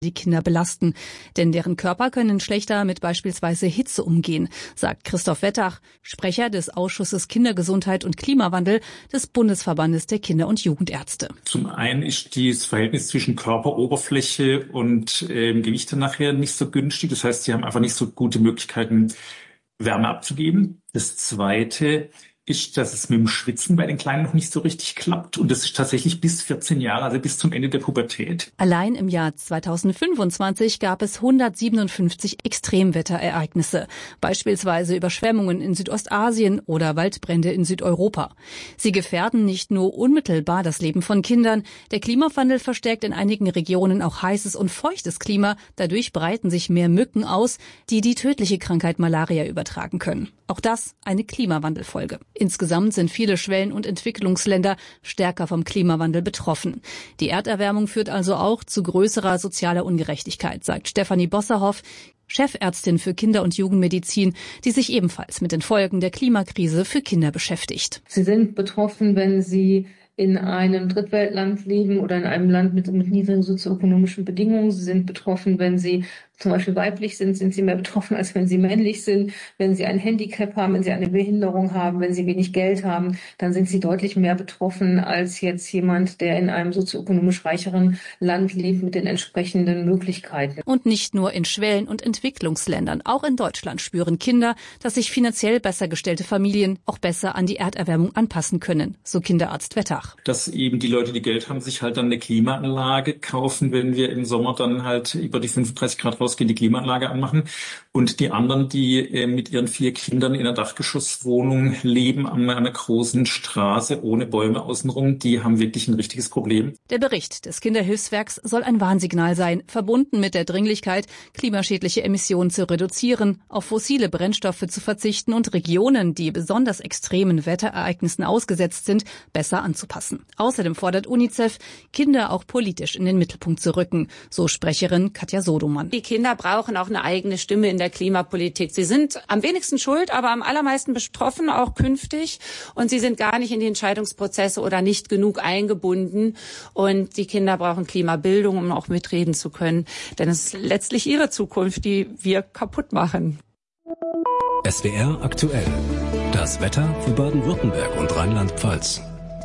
die Kinder belasten. Denn deren Körper können schlechter mit beispielsweise Hitze umgehen, sagt Christoph Wettach, Sprecher des Ausschusses Kindergesundheit und Klimawandel des Bundesverbandes der Kinder- und Jugendärzte. Zum einen ist das Verhältnis zwischen Körperoberfläche und Gewichte nachher nicht so günstig. Das heißt, sie haben einfach nicht so gute Möglichkeiten, Wärme abzugeben. Das Zweite ist, dass es mit dem Schwitzen bei den Kleinen noch nicht so richtig klappt. Und das ist tatsächlich bis 14 Jahre, also bis zum Ende der Pubertät. Allein im Jahr 2025 gab es 157 Extremwetterereignisse, beispielsweise Überschwemmungen in Südostasien oder Waldbrände in Südeuropa. Sie gefährden nicht nur unmittelbar das Leben von Kindern. Der Klimawandel verstärkt in einigen Regionen auch heißes und feuchtes Klima. Dadurch breiten sich mehr Mücken aus, die die tödliche Krankheit Malaria übertragen können. Auch das eine Klimawandelfolge. Insgesamt sind viele Schwellen- und Entwicklungsländer stärker vom Klimawandel betroffen. Die Erderwärmung führt also auch zu größerer sozialer Ungerechtigkeit, sagt Stefanie Bosserhoff, Chefärztin für Kinder- und Jugendmedizin, die sich ebenfalls mit den Folgen der Klimakrise für Kinder beschäftigt. Sie sind betroffen, wenn Sie in einem Drittweltland leben oder in einem Land mit niedrigen sozioökonomischen Bedingungen. Sie sind betroffen, wenn Sie zum Beispiel weiblich sind Sie mehr betroffen, als wenn Sie männlich sind. Wenn Sie ein Handicap haben, wenn Sie eine Behinderung haben, wenn Sie wenig Geld haben, dann sind Sie deutlich mehr betroffen als jetzt jemand, der in einem sozioökonomisch reicheren Land lebt mit den entsprechenden Möglichkeiten. Und nicht nur in Schwellen- und Entwicklungsländern. Auch in Deutschland spüren Kinder, dass sich finanziell besser gestellte Familien auch besser an die Erderwärmung anpassen können, so Kinderarzt Wettach. Dass eben die Leute, die Geld haben, sich halt dann eine Klimaanlage kaufen, wenn wir im Sommer dann halt über die 35 Grad rausgehen, die Klimaanlage anmachen. Und die anderen, die mit ihren 4 Kindern in einer Dachgeschosswohnung leben, an einer großen Straße ohne Bäume außenrum, die haben wirklich ein richtiges Problem. Der Bericht des Kinderhilfswerks soll ein Warnsignal sein, verbunden mit der Dringlichkeit, klimaschädliche Emissionen zu reduzieren, auf fossile Brennstoffe zu verzichten und Regionen, die besonders extremen Wetterereignissen ausgesetzt sind, besser anzupassen. Außerdem fordert UNICEF, Kinder auch politisch in den Mittelpunkt zu rücken, so Sprecherin Katja Sodomann. Die Kinder brauchen auch eine eigene Stimme in der Klimapolitik. Sie sind am wenigsten schuld, aber am allermeisten betroffen, auch künftig. Und sie sind gar nicht in die Entscheidungsprozesse oder nicht genug eingebunden. Und die Kinder brauchen Klimabildung, um auch mitreden zu können. Denn es ist letztlich ihre Zukunft, die wir kaputt machen. SWR aktuell. Das Wetter für Baden-Württemberg und Rheinland-Pfalz.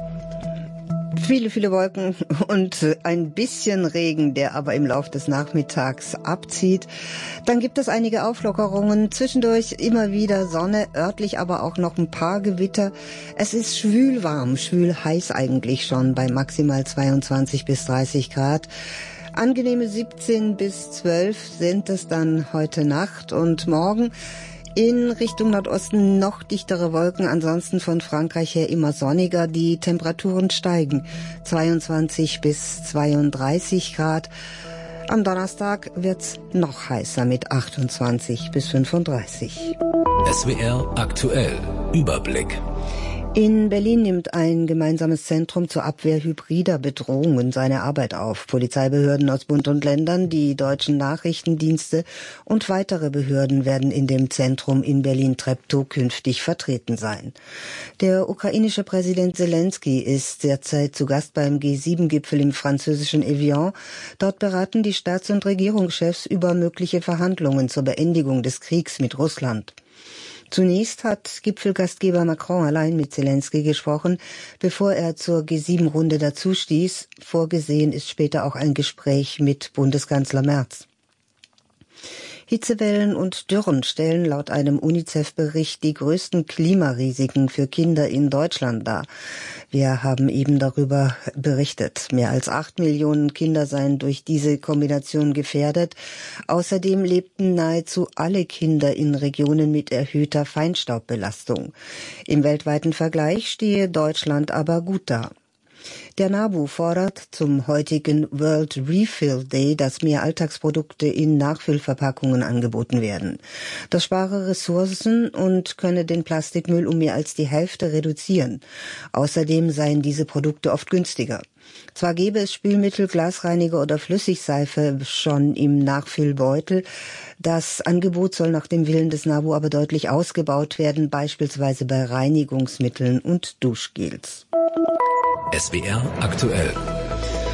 Viele Wolken und ein bisschen Regen, der aber im Laufe des Nachmittags abzieht. Dann gibt es einige Auflockerungen, zwischendurch immer wieder Sonne, örtlich aber auch noch ein paar Gewitter. Es ist schwül warm, schwül heiß eigentlich schon bei maximal 22 bis 30 Grad. Angenehme 17 bis 12 sind es dann heute Nacht und morgen. In Richtung Nordosten noch dichtere Wolken, ansonsten von Frankreich her immer sonniger. Die Temperaturen steigen 22 bis 32 Grad. Am Donnerstag wird's noch heißer mit 28 bis 35. SWR aktuell. Überblick. In Berlin nimmt ein gemeinsames Zentrum zur Abwehr hybrider Bedrohungen seine Arbeit auf. Polizeibehörden aus Bund und Ländern, die deutschen Nachrichtendienste und weitere Behörden werden in dem Zentrum in Berlin-Treptow künftig vertreten sein. Der ukrainische Präsident Zelensky ist derzeit zu Gast beim G7-Gipfel im französischen Evian. Dort beraten die Staats- und Regierungschefs über mögliche Verhandlungen zur Beendigung des Kriegs mit Russland. Zunächst hat Gipfelgastgeber Macron allein mit Zelensky gesprochen, bevor er zur G7-Runde dazustieß. Vorgesehen ist später auch ein Gespräch mit Bundeskanzler Merz. Hitzewellen und Dürren stellen laut einem UNICEF-Bericht die größten Klimarisiken für Kinder in Deutschland dar. Wir haben eben darüber berichtet. Mehr als 8 Millionen Kinder seien durch diese Kombination gefährdet. Außerdem lebten nahezu alle Kinder in Regionen mit erhöhter Feinstaubbelastung. Im weltweiten Vergleich stehe Deutschland aber gut da. Der NABU fordert zum heutigen World Refill Day, dass mehr Alltagsprodukte in Nachfüllverpackungen angeboten werden. Das spare Ressourcen und könne den Plastikmüll um mehr als die Hälfte reduzieren. Außerdem seien diese Produkte oft günstiger. Zwar gäbe es Spülmittel, Glasreiniger oder Flüssigseife schon im Nachfüllbeutel. Das Angebot soll nach dem Willen des NABU aber deutlich ausgebaut werden, beispielsweise bei Reinigungsmitteln und Duschgels. SWR aktuell.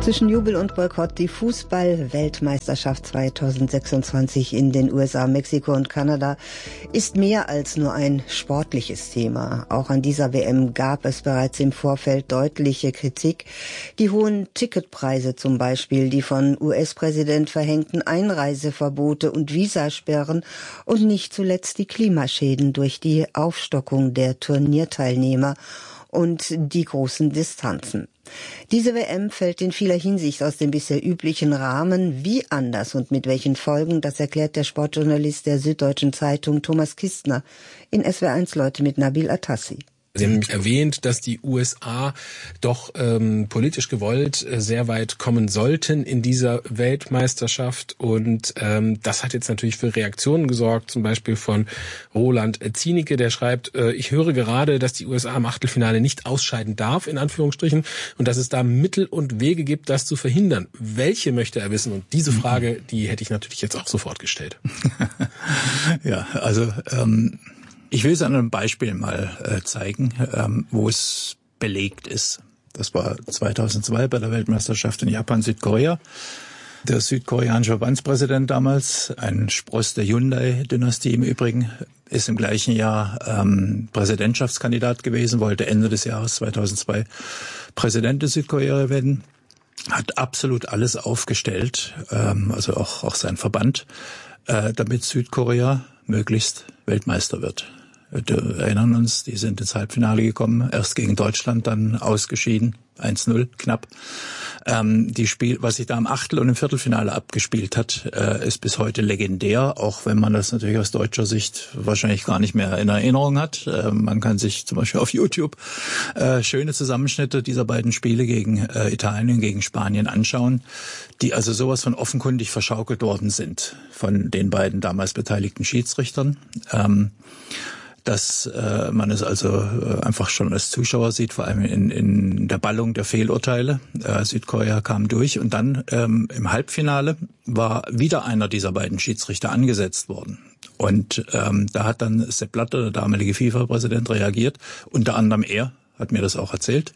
Zwischen Jubel und Boykott die Fußball-Weltmeisterschaft 2026 in den USA, Mexiko und Kanada ist mehr als nur ein sportliches Thema. Auch an dieser WM gab es bereits im Vorfeld deutliche Kritik. Die hohen Ticketpreise zum Beispiel, die von US-Präsident verhängten Einreiseverbote und Visasperren und nicht zuletzt die Klimaschäden durch die Aufstockung der Turnierteilnehmer und die großen Distanzen. Diese WM fällt in vieler Hinsicht aus dem bisher üblichen Rahmen. Wie anders und mit welchen Folgen, das erklärt der Sportjournalist der Süddeutschen Zeitung Thomas Kistner in SWR1 Leute mit Nabil Atassi. Sie haben nämlich erwähnt, dass die USA doch politisch gewollt sehr weit kommen sollten in dieser Weltmeisterschaft. Und das hat jetzt natürlich für Reaktionen gesorgt, zum Beispiel von Roland Zienicke, der schreibt, ich höre gerade, dass die USA im Achtelfinale nicht ausscheiden darf, in Anführungsstrichen, und dass es da Mittel und Wege gibt, das zu verhindern. Welche möchte er wissen? Und diese Frage, die hätte ich natürlich jetzt auch sofort gestellt. Ja, also ich will es an einem Beispiel mal zeigen, wo es belegt ist. Das war 2002 bei der Weltmeisterschaft in Japan, Südkorea. Der südkoreanische Verbandspräsident damals, ein Spross der Hyundai-Dynastie im Übrigen, ist im gleichen Jahr Präsidentschaftskandidat gewesen, wollte Ende des Jahres 2002 Präsident des Südkorea werden, hat absolut alles aufgestellt, also auch sein Verband, damit Südkorea möglichst Weltmeister wird. Wir erinnern uns, die sind ins Halbfinale gekommen, erst gegen Deutschland, dann ausgeschieden, 1-0, knapp. Was sich da im Achtel- und im Viertelfinale abgespielt hat, ist bis heute legendär, auch wenn man das natürlich aus deutscher Sicht wahrscheinlich gar nicht mehr in Erinnerung hat. Man kann sich zum Beispiel auf YouTube schöne Zusammenschnitte dieser beiden Spiele gegen Italien und gegen Spanien anschauen, die also sowas von offenkundig verschaukelt worden sind von den beiden damals beteiligten Schiedsrichtern. Dass man es also einfach schon als Zuschauer sieht, vor allem in der Ballung der Fehlurteile. Südkorea kam durch und dann im Halbfinale war wieder einer dieser beiden Schiedsrichter angesetzt worden. Und da hat dann Sepp Blatter, der damalige FIFA-Präsident, reagiert. Unter anderem er hat mir das auch erzählt.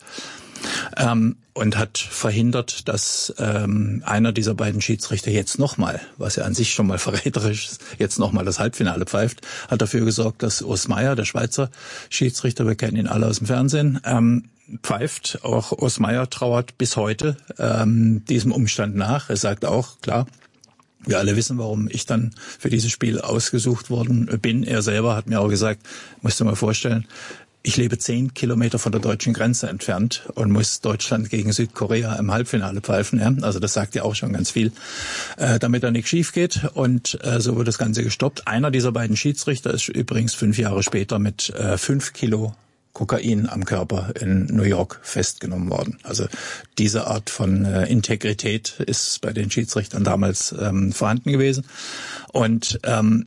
Und hat verhindert, dass einer dieser beiden Schiedsrichter jetzt nochmal, was ja an sich schon mal verräterisch ist, jetzt nochmal das Halbfinale pfeift, hat dafür gesorgt, dass Urs Meier, der Schweizer Schiedsrichter, wir kennen ihn alle aus dem Fernsehen, pfeift. Auch Urs Meier trauert bis heute diesem Umstand nach. Er sagt auch, klar, wir alle wissen, warum ich dann für dieses Spiel ausgesucht worden bin. Er selber hat mir auch gesagt, musst du mal vorstellen, ich lebe 10 Kilometer von der deutschen Grenze entfernt und muss Deutschland gegen Südkorea im Halbfinale pfeifen. Ja? Also das sagt ja auch schon ganz viel, damit da nichts schief geht. Und so wird das Ganze gestoppt. Einer dieser beiden Schiedsrichter ist übrigens 5 Jahre später mit 5 Kilo Kokain am Körper in New York festgenommen worden. Also diese Art von Integrität ist bei den Schiedsrichtern damals vorhanden gewesen. Und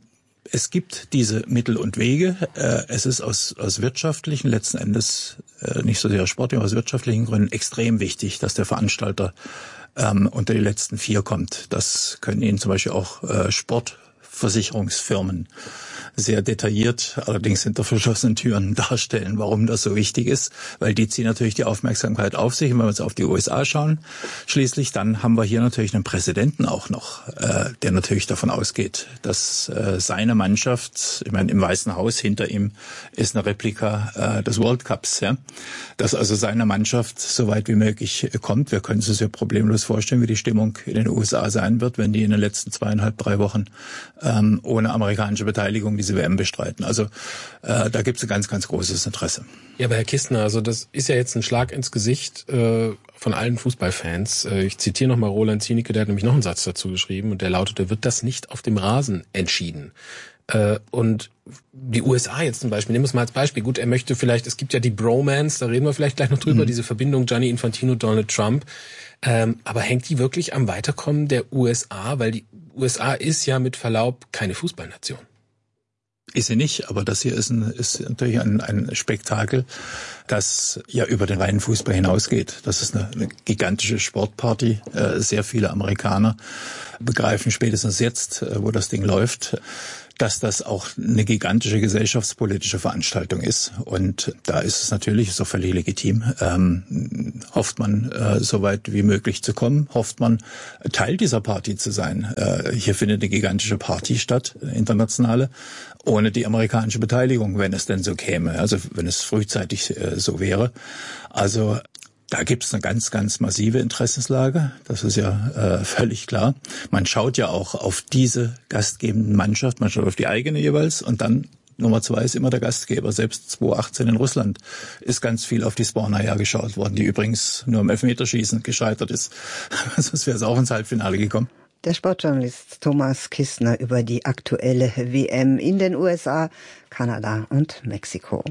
es gibt diese Mittel und Wege. Es ist aus wirtschaftlichen, letzten Endes nicht so sehr sportlichen, aber aus wirtschaftlichen Gründen extrem wichtig, dass der Veranstalter unter die letzten 4 kommt. Das können Ihnen zum Beispiel auch Sportversicherungsfirmen sehr detailliert, allerdings hinter verschlossenen Türen darstellen, warum das so wichtig ist, weil die ziehen natürlich die Aufmerksamkeit auf sich. Und wenn wir jetzt auf die USA schauen, schließlich, dann haben wir hier natürlich einen Präsidenten auch noch, der natürlich davon ausgeht, dass seine Mannschaft, ich meine, im Weißen Haus hinter ihm ist eine Replika des World Cups, ja, dass also seine Mannschaft so weit wie möglich kommt. Wir können uns das ja problemlos vorstellen, wie die Stimmung in den USA sein wird, wenn die in den letzten 2,5-3 Wochen ohne amerikanische Beteiligung diese WM bestreiten. Also da gibt es ein ganz, ganz großes Interesse. Ja, aber Herr Kistner, also das ist ja jetzt ein Schlag ins Gesicht von allen Fußballfans. Ich zitiere nochmal Roland Zienicke, der hat nämlich noch einen Satz dazu geschrieben und der lautete, wird das nicht auf dem Rasen entschieden? Und die USA jetzt zum Beispiel, nehmen wir es mal als Beispiel. Gut, er möchte vielleicht, es gibt ja die Bromance, da reden wir vielleicht gleich noch drüber, diese Verbindung Gianni Infantino, Donald Trump. Aber hängt die wirklich am Weiterkommen der USA? Weil die USA ist ja mit Verlaub keine Fußballnation. Ist sie nicht, aber das hier ist natürlich ein Spektakel, das ja über den reinen Fußball hinausgeht. Das ist eine gigantische Sportparty. Sehr viele Amerikaner begreifen spätestens jetzt, wo das Ding läuft, dass das auch eine gigantische gesellschaftspolitische Veranstaltung ist. Und da ist es natürlich so völlig legitim. Hofft man, so weit wie möglich zu kommen, hofft man, Teil dieser Party zu sein. Hier findet eine gigantische Party statt, internationale, ohne die amerikanische Beteiligung, wenn es denn so käme. Also wenn es frühzeitig so wäre. Also da gibt es eine ganz, ganz massive Interessenslage. Das ist ja völlig klar. Man schaut ja auch auf diese gastgebenden Mannschaft, man schaut auf die eigene jeweils und dann Nummer 2 ist immer der Gastgeber. Selbst 2018 in Russland ist ganz viel auf die Spawner hergeschaut worden, die übrigens nur im Elfmeterschießen gescheitert ist. Sonst wäre es auch ins Halbfinale gekommen. Der Sportjournalist Thomas Kistner über die aktuelle WM in den USA, Kanada und Mexiko.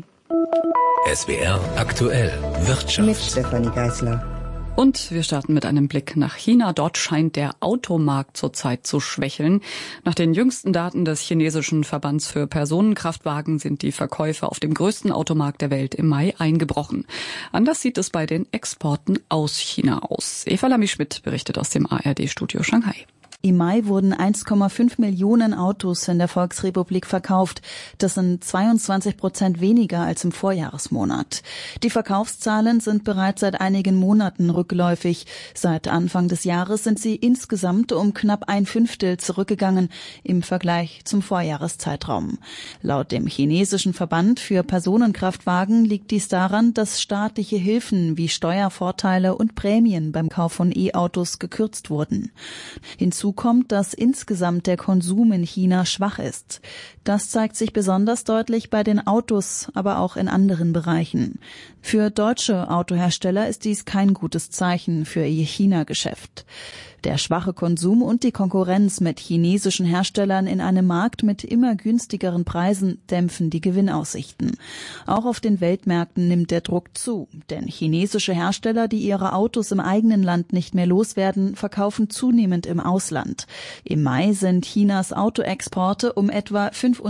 SWR aktuell Wirtschaft. Mit Stefanie Geisler. Und wir starten mit einem Blick nach China. Dort scheint der Automarkt zurzeit zu schwächeln. Nach den jüngsten Daten des chinesischen Verbands für Personenkraftwagen sind die Verkäufe auf dem größten Automarkt der Welt im Mai eingebrochen. Anders sieht es bei den Exporten aus China aus. Eva Lamy-Schmidt berichtet aus dem ARD-Studio Shanghai. Im Mai wurden 1,5 Millionen Autos in der Volksrepublik verkauft. Das sind 22% weniger als im Vorjahresmonat. Die Verkaufszahlen sind bereits seit einigen Monaten rückläufig. Seit Anfang des Jahres sind sie insgesamt um knapp 1/5 zurückgegangen im Vergleich zum Vorjahreszeitraum. Laut dem chinesischen Verband für Personenkraftwagen liegt dies daran, dass staatliche Hilfen wie Steuervorteile und Prämien beim Kauf von E-Autos gekürzt wurden. Hinzu kommt, dass insgesamt der Konsum in China schwach ist. Das zeigt sich besonders deutlich bei den Autos, aber auch in anderen Bereichen. Für deutsche Autohersteller ist dies kein gutes Zeichen für ihr China-Geschäft. Der schwache Konsum und die Konkurrenz mit chinesischen Herstellern in einem Markt mit immer günstigeren Preisen dämpfen die Gewinnaussichten. Auch auf den Weltmärkten nimmt der Druck zu, denn chinesische Hersteller, die ihre Autos im eigenen Land nicht mehr loswerden, verkaufen zunehmend im Ausland. Im Mai sind Chinas Autoexporte um etwa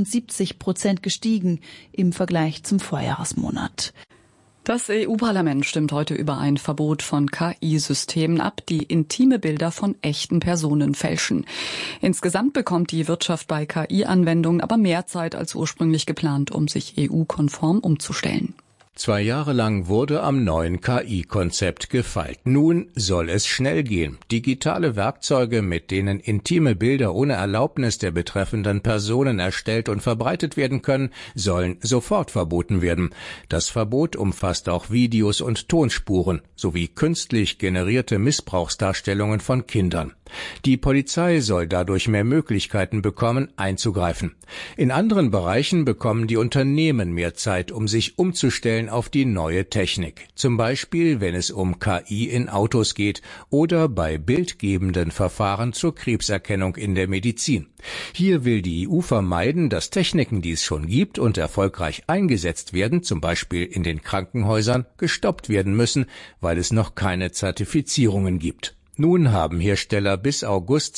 75% gestiegen im Vergleich zum Vorjahresmonat. Das EU-Parlament stimmt heute über ein Verbot von KI-Systemen ab, die intime Bilder von echten Personen fälschen. Insgesamt bekommt die Wirtschaft bei KI-Anwendungen aber mehr Zeit als ursprünglich geplant, um sich EU-konform umzustellen. 2 Jahre lang wurde am neuen KI-Konzept gefeilt. Nun soll es schnell gehen. Digitale Werkzeuge, mit denen intime Bilder ohne Erlaubnis der betreffenden Personen erstellt und verbreitet werden können, sollen sofort verboten werden. Das Verbot umfasst auch Videos und Tonspuren sowie künstlich generierte Missbrauchsdarstellungen von Kindern. Die Polizei soll dadurch mehr Möglichkeiten bekommen, einzugreifen. In anderen Bereichen bekommen die Unternehmen mehr Zeit, um sich umzustellen auf die neue Technik. Zum Beispiel, wenn es um KI in Autos geht oder bei bildgebenden Verfahren zur Krebserkennung in der Medizin. Hier will die EU vermeiden, dass Techniken, die es schon gibt und erfolgreich eingesetzt werden, zum Beispiel in den Krankenhäusern, gestoppt werden müssen, weil es noch keine Zertifizierungen gibt. Nun haben Hersteller bis August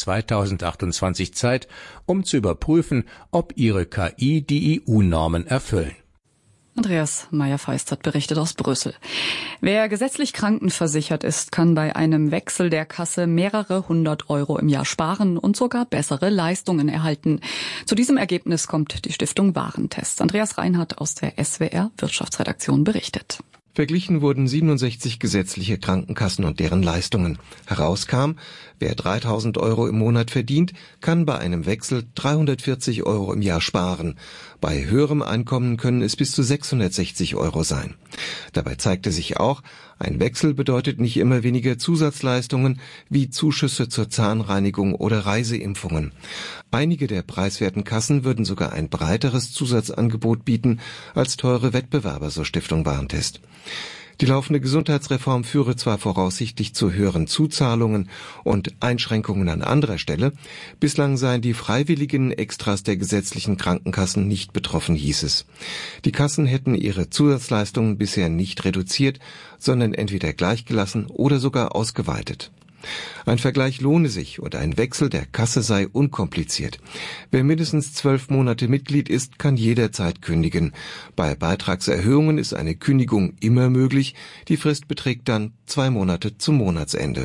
2028 Zeit, um zu überprüfen, ob ihre KI die EU-Normen erfüllen. Andreas Meyer-Feist berichtet aus Brüssel. Wer gesetzlich krankenversichert ist, kann bei einem Wechsel der Kasse mehrere 100 € im Jahr sparen und sogar bessere Leistungen erhalten. Zu diesem Ergebnis kommt die Stiftung Warentest. Andreas Reinhardt aus der SWR Wirtschaftsredaktion berichtet. Verglichen wurden 67 gesetzliche Krankenkassen und deren Leistungen. Herauskam, wer 3.000 € im Monat verdient, kann bei einem Wechsel 340 € im Jahr sparen. Bei höherem Einkommen können es bis zu 660 € sein. Dabei zeigte sich auch, ein Wechsel bedeutet nicht immer weniger Zusatzleistungen wie Zuschüsse zur Zahnreinigung oder Reiseimpfungen. Einige der preiswerten Kassen würden sogar ein breiteres Zusatzangebot bieten als teure Wettbewerber, so Stiftung Warentest. Die laufende Gesundheitsreform führe zwar voraussichtlich zu höheren Zuzahlungen und Einschränkungen an anderer Stelle, bislang seien die freiwilligen Extras der gesetzlichen Krankenkassen nicht betroffen, hieß es. Die Kassen hätten ihre Zusatzleistungen bisher nicht reduziert, sondern entweder gleichgelassen oder sogar ausgeweitet. Ein Vergleich lohne sich und ein Wechsel der Kasse sei unkompliziert. Wer mindestens 12 Monate Mitglied ist, kann jederzeit kündigen. Bei Beitragserhöhungen ist eine Kündigung immer möglich. Die Frist beträgt dann 2 Monate zum Monatsende.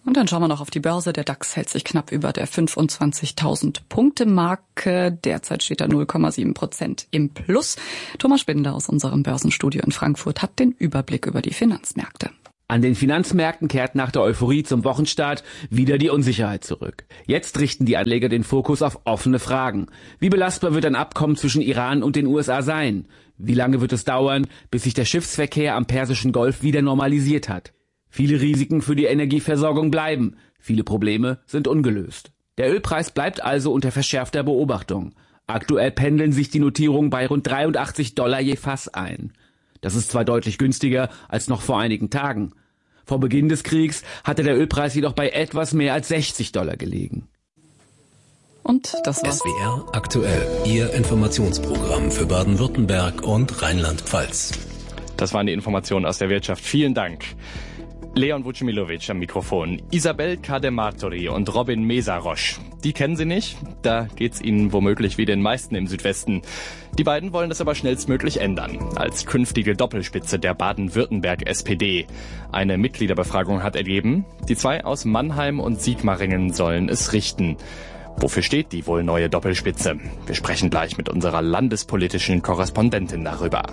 Und dann schauen wir noch auf die Börse. Der DAX hält sich knapp über der 25.000 Punkte Marke. Derzeit steht er 0,7% im Plus. Thomas Spindler aus unserem Börsenstudio in Frankfurt hat den Überblick über die Finanzmärkte. An den Finanzmärkten kehrt nach der Euphorie zum Wochenstart wieder die Unsicherheit zurück. Jetzt richten die Anleger den Fokus auf offene Fragen. Wie belastbar wird ein Abkommen zwischen Iran und den USA sein? Wie lange wird es dauern, bis sich der Schiffsverkehr am Persischen Golf wieder normalisiert hat? Viele Risiken für die Energieversorgung bleiben. Viele Probleme sind ungelöst. Der Ölpreis bleibt also unter verschärfter Beobachtung. Aktuell pendeln sich die Notierungen bei rund $83 je Fass ein. Das ist zwar deutlich günstiger als noch vor einigen Tagen. Vor Beginn des Kriegs hatte der Ölpreis jedoch bei etwas mehr als $60 gelegen. Und das war's. SWR aktuell, Ihr Informationsprogramm für Baden-Württemberg und Rheinland-Pfalz. Das waren die Informationen aus der Wirtschaft. Vielen Dank. Leon Vucimilovic am Mikrofon, Isabel Cademartori und Robin Mesarosch. Die kennen Sie nicht? Da geht's Ihnen womöglich wie den meisten im Südwesten. Die beiden wollen das aber schnellstmöglich ändern, als künftige Doppelspitze der Baden-Württemberg-SPD. Eine Mitgliederbefragung hat ergeben, die zwei aus Mannheim und Sigmaringen sollen es richten. Wofür steht die wohl neue Doppelspitze? Wir sprechen gleich mit unserer landespolitischen Korrespondentin darüber.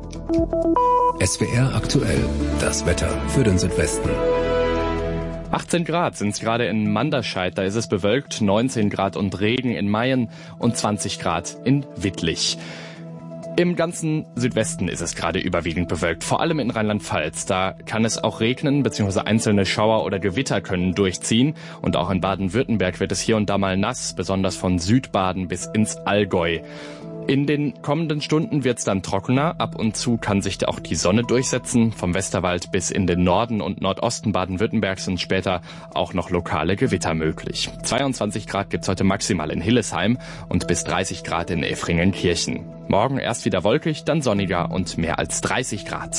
SWR aktuell, das Wetter für den Südwesten. 18 Grad sind es gerade in Manderscheid, da ist es bewölkt, 19 Grad und Regen in Mayen und 20 Grad in Wittlich. Im ganzen Südwesten ist es gerade überwiegend bewölkt, vor allem in Rheinland-Pfalz. Da kann es auch regnen, beziehungsweise einzelne Schauer oder Gewitter können durchziehen. Und auch in Baden-Württemberg wird es hier und da mal nass, besonders von Südbaden bis ins Allgäu. In den kommenden Stunden wird es dann trockener. Ab und zu kann sich da auch die Sonne durchsetzen. Vom Westerwald bis in den Norden und Nordosten Baden-Württembergs sind später auch noch lokale Gewitter möglich. 22 Grad gibt's heute maximal in Hillesheim und bis 30 Grad in Effringenkirchen. Morgen erst wieder wolkig, dann sonniger und mehr als 30 Grad.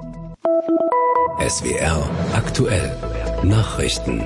SWR aktuell. Nachrichten.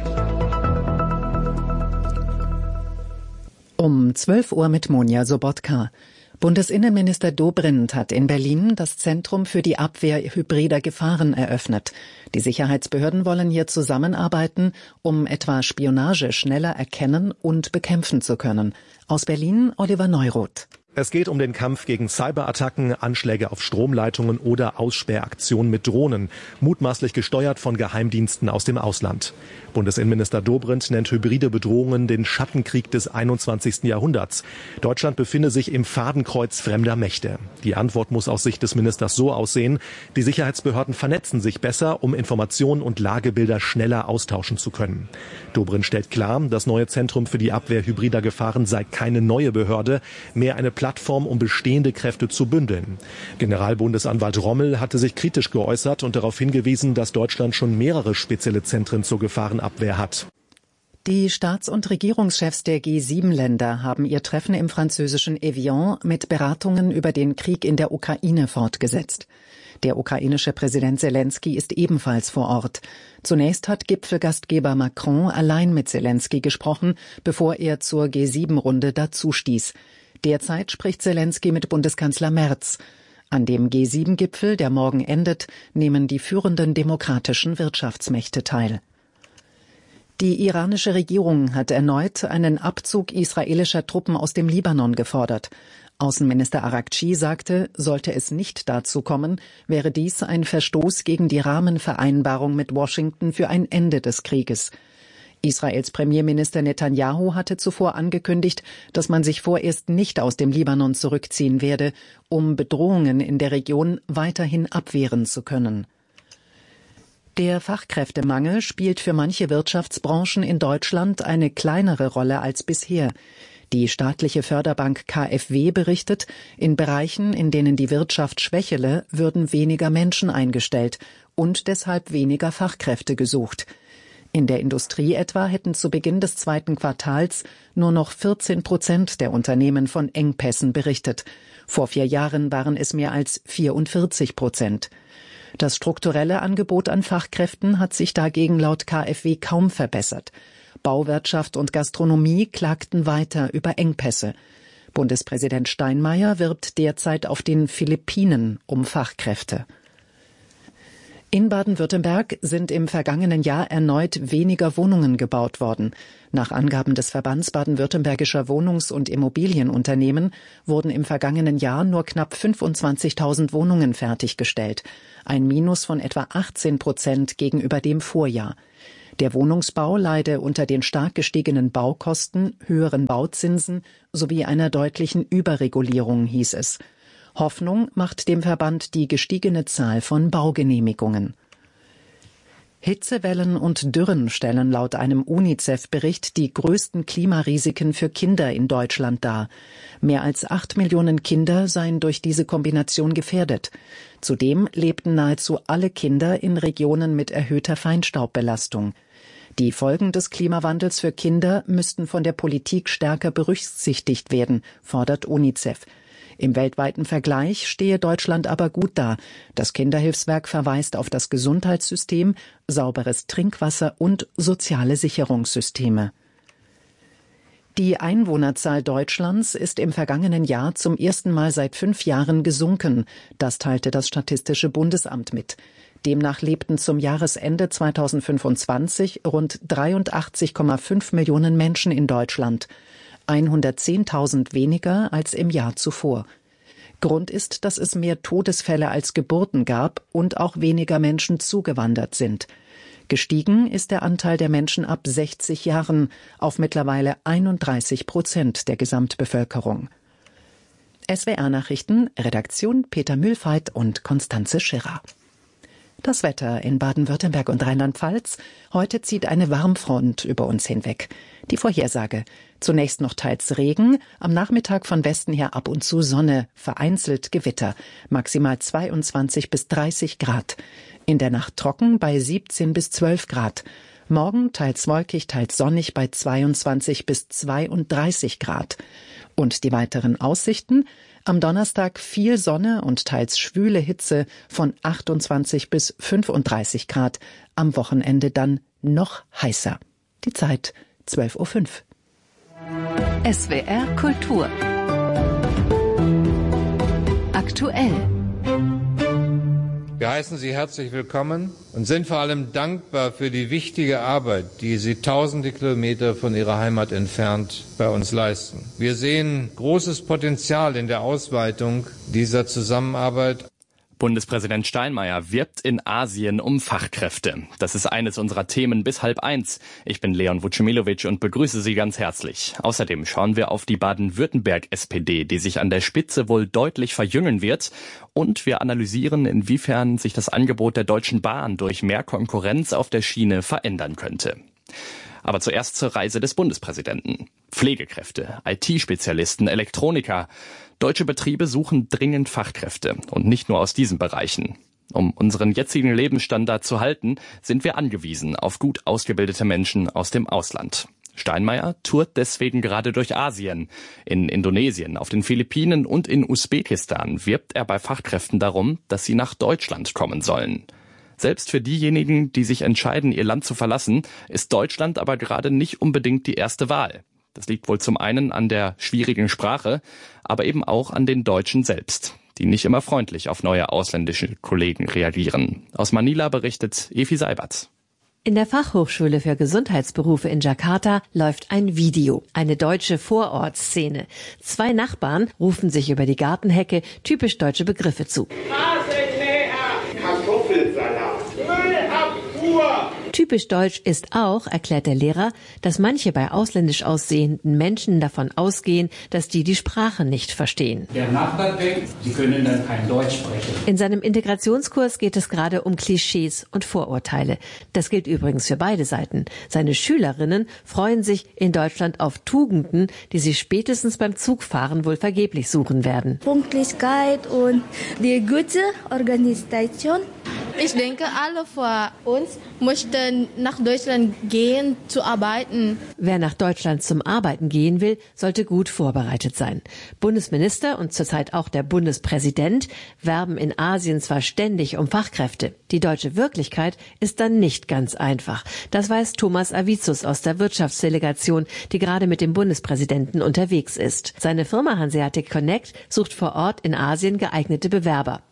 Um 12 Uhr mit Monja Sobotka. Bundesinnenminister Dobrindt hat in Berlin das Zentrum für die Abwehr hybrider Gefahren eröffnet. Die Sicherheitsbehörden wollen hier zusammenarbeiten, um etwa Spionage schneller erkennen und bekämpfen zu können. Aus Berlin Oliver Neuroth. Es geht um den Kampf gegen Cyberattacken, Anschläge auf Stromleitungen oder Aussperraktionen mit Drohnen, mutmaßlich gesteuert von Geheimdiensten aus dem Ausland. Bundesinnenminister Dobrindt nennt hybride Bedrohungen den Schattenkrieg des 21. Jahrhunderts. Deutschland befinde sich im Fadenkreuz fremder Mächte. Die Antwort muss aus Sicht des Ministers so aussehen: Die Sicherheitsbehörden vernetzen sich besser, um Informationen und Lagebilder schneller austauschen zu können. Dobrindt stellt klar, das neue Zentrum für die Abwehr hybrider Gefahren sei keine neue Behörde, mehr eine Plattform, um bestehende Kräfte zu bündeln. Generalbundesanwalt Rommel hatte sich kritisch geäußert und darauf hingewiesen, dass Deutschland schon mehrere spezielle Zentren zur Gefahrenabwehr hat. Die Staats- und Regierungschefs der G7-Länder haben ihr Treffen im französischen Evian mit Beratungen über den Krieg in der Ukraine fortgesetzt. Der ukrainische Präsident Zelensky ist ebenfalls vor Ort. Zunächst hat Gipfelgastgeber Macron allein mit Zelensky gesprochen, bevor er zur G7-Runde dazustieß. Derzeit spricht Zelensky mit Bundeskanzler Merz. An dem G7-Gipfel, der morgen endet, nehmen die führenden demokratischen Wirtschaftsmächte teil. Die iranische Regierung hat erneut einen Abzug israelischer Truppen aus dem Libanon gefordert. Außenminister Araghchi sagte, sollte es nicht dazu kommen, wäre dies ein Verstoß gegen die Rahmenvereinbarung mit Washington für ein Ende des Krieges. Israels Premierminister Netanyahu hatte zuvor angekündigt, dass man sich vorerst nicht aus dem Libanon zurückziehen werde, um Bedrohungen in der Region weiterhin abwehren zu können. Der Fachkräftemangel spielt für manche Wirtschaftsbranchen in Deutschland eine kleinere Rolle als bisher. Die staatliche Förderbank KfW berichtet, in Bereichen, in denen die Wirtschaft schwächele, würden weniger Menschen eingestellt und deshalb weniger Fachkräfte gesucht. In der Industrie etwa hätten zu Beginn des zweiten Quartals nur noch 14% der Unternehmen von Engpässen berichtet. Vor 4 Jahren waren es mehr als 44%. Das strukturelle Angebot an Fachkräften hat sich dagegen laut KfW kaum verbessert. Bauwirtschaft und Gastronomie klagten weiter über Engpässe. Bundespräsident Steinmeier wirbt derzeit auf den Philippinen um Fachkräfte. In Baden-Württemberg sind im vergangenen Jahr erneut weniger Wohnungen gebaut worden. Nach Angaben des Verbands baden-württembergischer Wohnungs- und Immobilienunternehmen wurden im vergangenen Jahr nur knapp 25.000 Wohnungen fertiggestellt. Ein Minus von etwa 18% gegenüber dem Vorjahr. Der Wohnungsbau leide unter den stark gestiegenen Baukosten, höheren Bauzinsen sowie einer deutlichen Überregulierung, hieß es. Hoffnung macht dem Verband die gestiegene Zahl von Baugenehmigungen. Hitzewellen und Dürren stellen laut einem UNICEF-Bericht die größten Klimarisiken für Kinder in Deutschland dar. Mehr als 8 Millionen Kinder seien durch diese Kombination gefährdet. Zudem lebten nahezu alle Kinder in Regionen mit erhöhter Feinstaubbelastung. Die Folgen des Klimawandels für Kinder müssten von der Politik stärker berücksichtigt werden, fordert UNICEF. Im weltweiten Vergleich stehe Deutschland aber gut da. Das Kinderhilfswerk verweist auf das Gesundheitssystem, sauberes Trinkwasser und soziale Sicherungssysteme. Die Einwohnerzahl Deutschlands ist im vergangenen Jahr zum ersten Mal seit 5 Jahren gesunken. Das teilte das Statistische Bundesamt mit. Demnach lebten zum Jahresende 2025 rund 83,5 Millionen Menschen in Deutschland. 110.000 weniger als im Jahr zuvor. Grund ist, dass es mehr Todesfälle als Geburten gab und auch weniger Menschen zugewandert sind. Gestiegen ist der Anteil der Menschen ab 60 Jahren auf mittlerweile 31% der Gesamtbevölkerung. SWR-Nachrichten, Redaktion Peter Mühlfeit und Konstanze Schirrer. Das Wetter in Baden-Württemberg und Rheinland-Pfalz. Heute zieht eine Warmfront über uns hinweg. Die Vorhersage. Zunächst noch teils Regen, am Nachmittag von Westen her ab und zu Sonne, vereinzelt Gewitter, maximal 22 bis 30 Grad. In der Nacht trocken bei 17 bis 12 Grad. Morgen teils wolkig, teils sonnig bei 22 bis 32 Grad. Und die weiteren Aussichten? Am Donnerstag viel Sonne und teils schwüle Hitze von 28 bis 35 Grad. Am Wochenende dann noch heißer. Die Zeit 12:05 Uhr. SWR Kultur. Aktuell. Wir heißen Sie herzlich willkommen und sind vor allem dankbar für die wichtige Arbeit, die Sie tausende Kilometer von Ihrer Heimat entfernt bei uns leisten. Wir sehen großes Potenzial in der Ausweitung dieser Zusammenarbeit. Bundespräsident Steinmeier wirbt in Asien um Fachkräfte. Das ist eines unserer Themen bis 12:30. Ich bin Leon Vucemilovic und begrüße Sie ganz herzlich. Außerdem schauen wir auf die Baden-Württemberg-SPD, die sich an der Spitze wohl deutlich verjüngen wird. Und wir analysieren, inwiefern sich das Angebot der Deutschen Bahn durch mehr Konkurrenz auf der Schiene verändern könnte. Aber zuerst zur Reise des Bundespräsidenten. Pflegekräfte, IT-Spezialisten, Elektroniker. Deutsche Betriebe suchen dringend Fachkräfte und nicht nur aus diesen Bereichen. Um unseren jetzigen Lebensstandard zu halten, sind wir angewiesen auf gut ausgebildete Menschen aus dem Ausland. Steinmeier tourt deswegen gerade durch Asien. In Indonesien, auf den Philippinen und in Usbekistan wirbt er bei Fachkräften darum, dass sie nach Deutschland kommen sollen. Selbst für diejenigen, die sich entscheiden, ihr Land zu verlassen, ist Deutschland aber gerade nicht unbedingt die erste Wahl. Das liegt wohl zum einen an der schwierigen Sprache, aber eben auch an den Deutschen selbst, die nicht immer freundlich auf neue ausländische Kollegen reagieren. Aus Manila berichtet Efi Seibert. In der Fachhochschule für Gesundheitsberufe in Jakarta läuft ein Video, eine deutsche Vorortszene. 2 Nachbarn rufen sich über die Gartenhecke typisch deutsche Begriffe zu. Kartoffelsalat, Müllabfuhr. Typisch deutsch ist auch, erklärt der Lehrer, dass manche bei ausländisch aussehenden Menschen davon ausgehen, dass die Sprache nicht verstehen. Der Nachbar denkt, sie können dann kein Deutsch sprechen. In seinem Integrationskurs geht es gerade um Klischees und Vorurteile. Das gilt übrigens für beide Seiten. Seine Schülerinnen freuen sich in Deutschland auf Tugenden, die sie spätestens beim Zugfahren wohl vergeblich suchen werden. Pünktlichkeit und die gute Organisation. Ich denke, alle von uns möchten nach Deutschland gehen, zu arbeiten. Wer nach Deutschland zum Arbeiten gehen will, sollte gut vorbereitet sein. Bundesminister und zurzeit auch der Bundespräsident werben in Asien zwar ständig um Fachkräfte. Die deutsche Wirklichkeit ist dann nicht ganz einfach. Das weiß Thomas Avicius aus der Wirtschaftsdelegation, die gerade mit dem Bundespräsidenten unterwegs ist. Seine Firma Hanseatic Connect sucht vor Ort in Asien geeignete Bewerber.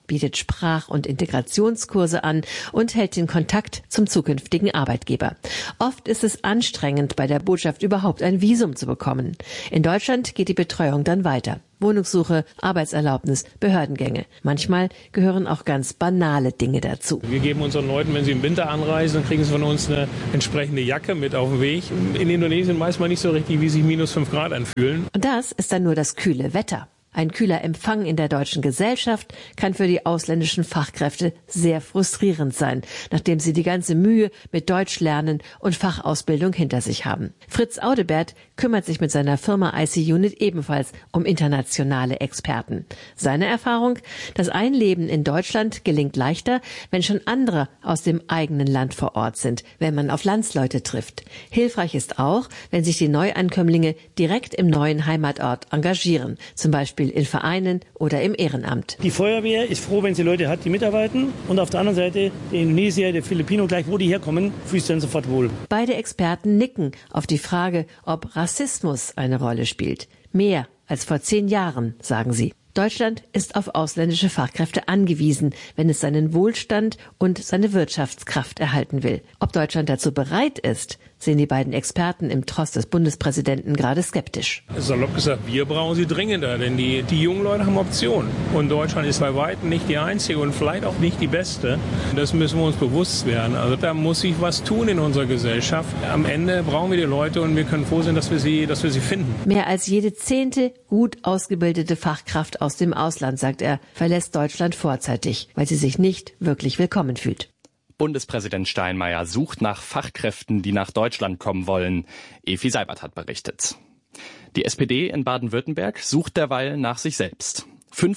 bietet Sprach- und Integrationskurse an und hält den Kontakt zum zukünftigen Arbeitgeber. Oft ist es anstrengend, bei der Botschaft überhaupt ein Visum zu bekommen. In Deutschland geht die Betreuung dann weiter. Wohnungssuche, Arbeitserlaubnis, Behördengänge. Manchmal gehören auch ganz banale Dinge dazu. Wir geben unseren Leuten, wenn sie im Winter anreisen, dann kriegen sie von uns eine entsprechende Jacke mit auf den Weg. In Indonesien weiß man nicht so richtig, wie sich -5 Grad anfühlen. Und das ist dann nur das kühle Wetter. Ein kühler Empfang in der deutschen Gesellschaft kann für die ausländischen Fachkräfte sehr frustrierend sein, nachdem sie die ganze Mühe mit Deutschlernen und Fachausbildung hinter sich haben. Fritz Audebert kümmert sich mit seiner Firma IC-Unit ebenfalls um internationale Experten. Seine Erfahrung: Das Einleben in Deutschland gelingt leichter, wenn schon andere aus dem eigenen Land vor Ort sind, wenn man auf Landsleute trifft. Hilfreich ist auch, wenn sich die Neuankömmlinge direkt im neuen Heimatort engagieren, zum Beispiel in Vereinen oder im Ehrenamt. Die Feuerwehr ist froh, wenn sie Leute hat, die mitarbeiten. Und auf der anderen Seite der Indonesier, der Filipino, gleich wo die herkommen, fühlt sich dann sofort wohl. Beide Experten nicken auf die Frage, ob Rassismus eine Rolle spielt. Mehr als vor 10 Jahren, sagen sie. Deutschland ist auf ausländische Fachkräfte angewiesen, wenn es seinen Wohlstand und seine Wirtschaftskraft erhalten will. Ob Deutschland dazu bereit ist, sehen die beiden Experten im Tross des Bundespräsidenten gerade skeptisch. Salopp gesagt, wir brauchen sie dringender, denn die jungen Leute haben Optionen. Und Deutschland ist bei weitem nicht die einzige und vielleicht auch nicht die beste. Das müssen wir uns bewusst werden. Also da muss sich was tun in unserer Gesellschaft. Am Ende brauchen wir die Leute und wir können froh sein, dass wir sie finden. Mehr als jede 10. gut ausgebildete Fachkraft aus dem Ausland, sagt er, verlässt Deutschland vorzeitig, weil sie sich nicht wirklich willkommen fühlt. Bundespräsident Steinmeier sucht nach Fachkräften, die nach Deutschland kommen wollen. Efi Seibert hat berichtet. Die SPD in Baden-Württemberg sucht derweil nach sich selbst.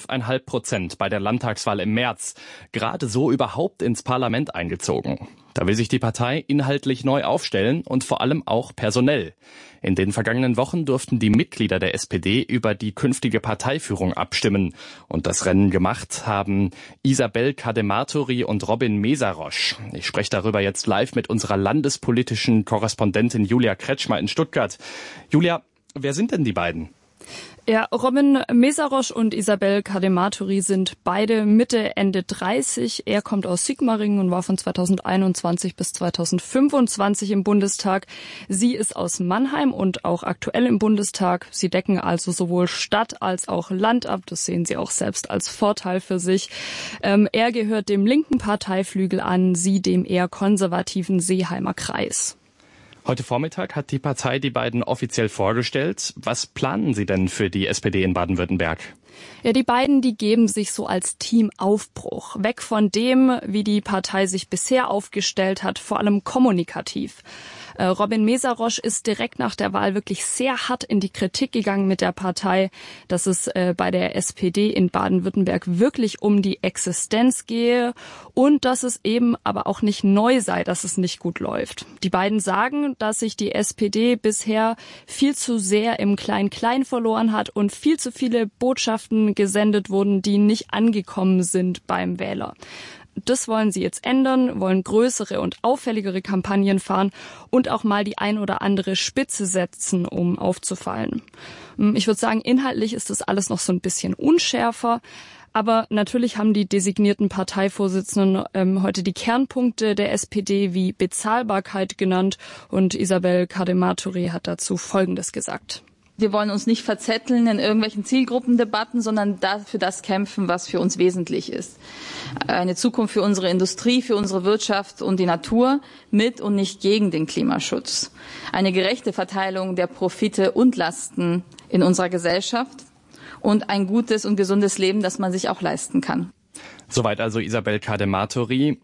5,5% bei der Landtagswahl im März. Gerade so überhaupt ins Parlament eingezogen. Da will sich die Partei inhaltlich neu aufstellen und vor allem auch personell. In den vergangenen Wochen durften die Mitglieder der SPD über die künftige Parteiführung abstimmen. Und das Rennen gemacht haben Isabel Kadematori und Robin Mesarosch. Ich spreche darüber jetzt live mit unserer landespolitischen Korrespondentin Julia Kretschmer in Stuttgart. Julia, wer sind denn die beiden? Ja, Robin Mesarosch und Isabel Kadematori sind beide Mitte, Ende 30. Er kommt aus Sigmaringen und war von 2021 bis 2025 im Bundestag. Sie ist aus Mannheim und auch aktuell im Bundestag. Sie decken also sowohl Stadt als auch Land ab. Das sehen sie auch selbst als Vorteil für sich. Er gehört dem linken Parteiflügel an, sie dem eher konservativen Seeheimer Kreis. Heute Vormittag hat die Partei die beiden offiziell vorgestellt. Was planen Sie denn für die SPD in Baden-Württemberg? Ja, die beiden, die geben sich so als Team Aufbruch. Weg von dem, wie die Partei sich bisher aufgestellt hat, vor allem kommunikativ. Robin Mesarosch ist direkt nach der Wahl wirklich sehr hart in die Kritik gegangen mit der Partei, dass es bei der SPD in Baden-Württemberg wirklich um die Existenz gehe und dass es eben aber auch nicht neu sei, dass es nicht gut läuft. Die beiden sagen, dass sich die SPD bisher viel zu sehr im Klein-Klein verloren hat und viel zu viele Botschaften gesendet wurden, die nicht angekommen sind beim Wähler. Das wollen sie jetzt ändern, wollen größere und auffälligere Kampagnen fahren und auch mal die ein oder andere Spitze setzen, um aufzufallen. Ich würde sagen, inhaltlich ist das alles noch so ein bisschen unschärfer. Aber natürlich haben die designierten Parteivorsitzenden heute die Kernpunkte der SPD wie Bezahlbarkeit genannt. Und Isabel Kadematori hat dazu Folgendes gesagt. Wir wollen uns nicht verzetteln in irgendwelchen Zielgruppendebatten, sondern für das kämpfen, was für uns wesentlich ist. Eine Zukunft für unsere Industrie, für unsere Wirtschaft und die Natur mit und nicht gegen den Klimaschutz. Eine gerechte Verteilung der Profite und Lasten in unserer Gesellschaft und ein gutes und gesundes Leben, das man sich auch leisten kann. Soweit also Isabel Kadematori.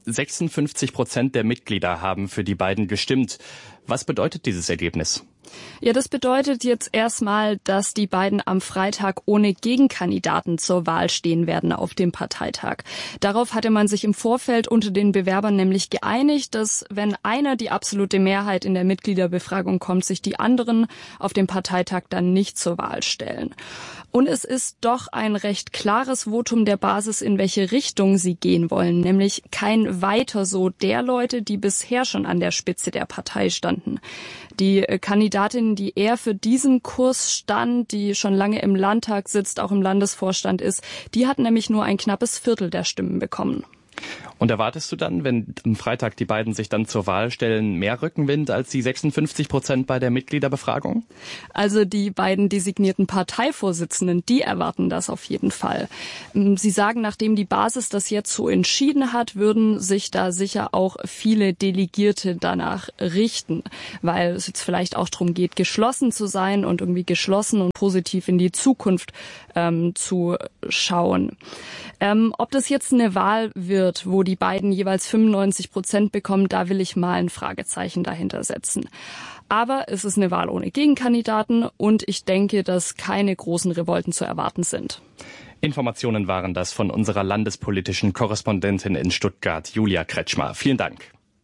56% der Mitglieder haben für die beiden gestimmt. Was bedeutet dieses Ergebnis? Ja, das bedeutet jetzt erstmal, dass die beiden am Freitag ohne Gegenkandidaten zur Wahl stehen werden auf dem Parteitag. Darauf hatte man sich im Vorfeld unter den Bewerbern nämlich geeinigt, dass wenn einer die absolute Mehrheit in der Mitgliederbefragung kommt, sich die anderen auf dem Parteitag dann nicht zur Wahl stellen. Und es ist doch ein recht klares Votum der Basis, in welche Richtung sie gehen wollen, nämlich kein Weiter so der Leute, die bisher schon an der Spitze der Partei standen. Die Kandidatin, die eher für diesen Kurs stand, die schon lange im Landtag sitzt, auch im Landesvorstand ist, die hat nämlich nur ein knappes Viertel der Stimmen bekommen. Und erwartest du dann, wenn am Freitag die beiden sich dann zur Wahl stellen, mehr Rückenwind als die 56% bei der Mitgliederbefragung? Also die beiden designierten Parteivorsitzenden, die erwarten das auf jeden Fall. Sie sagen, nachdem die Basis das jetzt so entschieden hat, würden sich da sicher auch viele Delegierte danach richten, weil es jetzt vielleicht auch darum geht, geschlossen zu sein und irgendwie geschlossen und positiv in die Zukunft zu schauen. Ob das jetzt eine Wahl wird, wo die beiden jeweils 95% bekommen, da will ich mal ein Fragezeichen dahinter setzen. Aber es ist eine Wahl ohne Gegenkandidaten und ich denke, dass keine großen Revolten zu erwarten sind. Informationen waren das von unserer landespolitischen Korrespondentin in Stuttgart, Julia Kretschmer. Vielen Dank.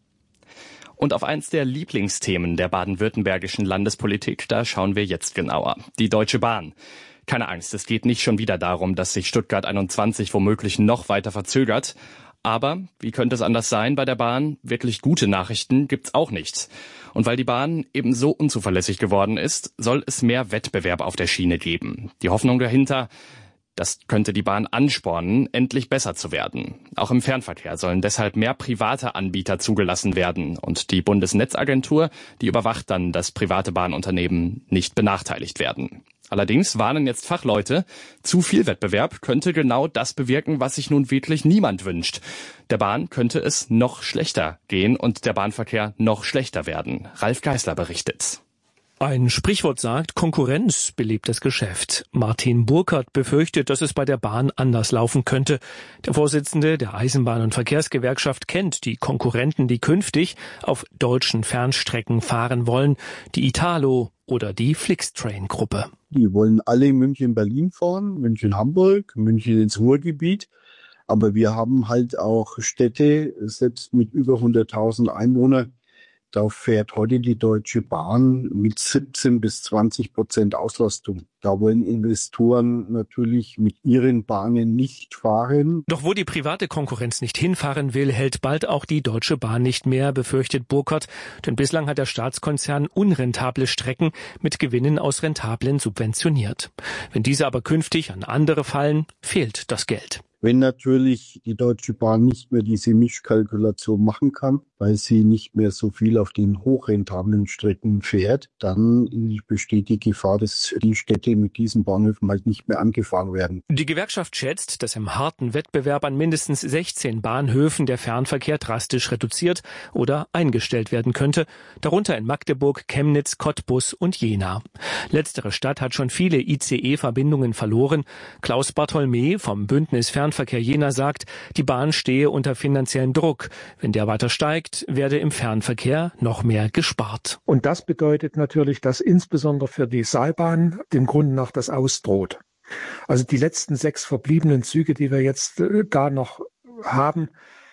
Und auf eins der Lieblingsthemen der baden-württembergischen Landespolitik, da schauen wir jetzt genauer. Die Deutsche Bahn. Keine Angst, es geht nicht schon wieder darum, dass sich Stuttgart 21 womöglich noch weiter verzögert. Aber, wie könnte es anders sein bei der Bahn? Wirklich gute Nachrichten gibt's auch nicht. Und weil die Bahn eben so unzuverlässig geworden ist, soll es mehr Wettbewerb auf der Schiene geben. Die Hoffnung dahinter, das könnte die Bahn anspornen, endlich besser zu werden. Auch im Fernverkehr sollen deshalb mehr private Anbieter zugelassen werden. Und die Bundesnetzagentur, die überwacht dann, dass private Bahnunternehmen nicht benachteiligt werden. Allerdings warnen jetzt Fachleute, zu viel Wettbewerb könnte genau das bewirken, was sich nun wirklich niemand wünscht. Der Bahn könnte es noch schlechter gehen und der Bahnverkehr noch schlechter werden. Ralf Geißler berichtet. Ein Sprichwort sagt, Konkurrenz belebt das Geschäft. Martin Burkhardt befürchtet, dass es bei der Bahn anders laufen könnte. Der Vorsitzende der Eisenbahn- und Verkehrsgewerkschaft kennt die Konkurrenten, die künftig auf deutschen Fernstrecken fahren wollen, die Italo oder die Flixtrain-Gruppe. Die wollen alle München-Berlin fahren, München-Hamburg, München ins Ruhrgebiet. Aber wir haben halt auch Städte, selbst mit über 100.000 Einwohnern. Da fährt heute die Deutsche Bahn mit 17-20% Auslastung. Da wollen Investoren natürlich mit ihren Bahnen nicht fahren. Doch wo die private Konkurrenz nicht hinfahren will, hält bald auch die Deutsche Bahn nicht mehr, befürchtet Burkhardt. Denn bislang hat der Staatskonzern unrentable Strecken mit Gewinnen aus rentablen subventioniert. Wenn diese aber künftig an andere fallen, fehlt das Geld. Wenn natürlich die Deutsche Bahn nicht mehr diese Mischkalkulation machen kann, weil sie nicht mehr so viel auf den hochrentablen Strecken fährt, dann besteht die Gefahr, dass die Städte mit diesen Bahnhöfen halt nicht mehr angefahren werden. Die Gewerkschaft schätzt, dass im harten Wettbewerb an mindestens 16 Bahnhöfen der Fernverkehr drastisch reduziert oder eingestellt werden könnte, darunter in Magdeburg, Chemnitz, Cottbus und Jena. Letztere Stadt hat schon viele ICE-Verbindungen verloren. Klaus Bartholmä vom Bündnis Fernverkehr Jena sagt, die Bahn stehe unter finanziellem Druck. Wenn der weiter steigt, werde im Fernverkehr noch mehr gespart. Und das bedeutet natürlich, dass insbesondere für die Seilbahn dem Grunde nach das ausdroht. Also die letzten 6 verbliebenen Züge, die wir jetzt da noch haben,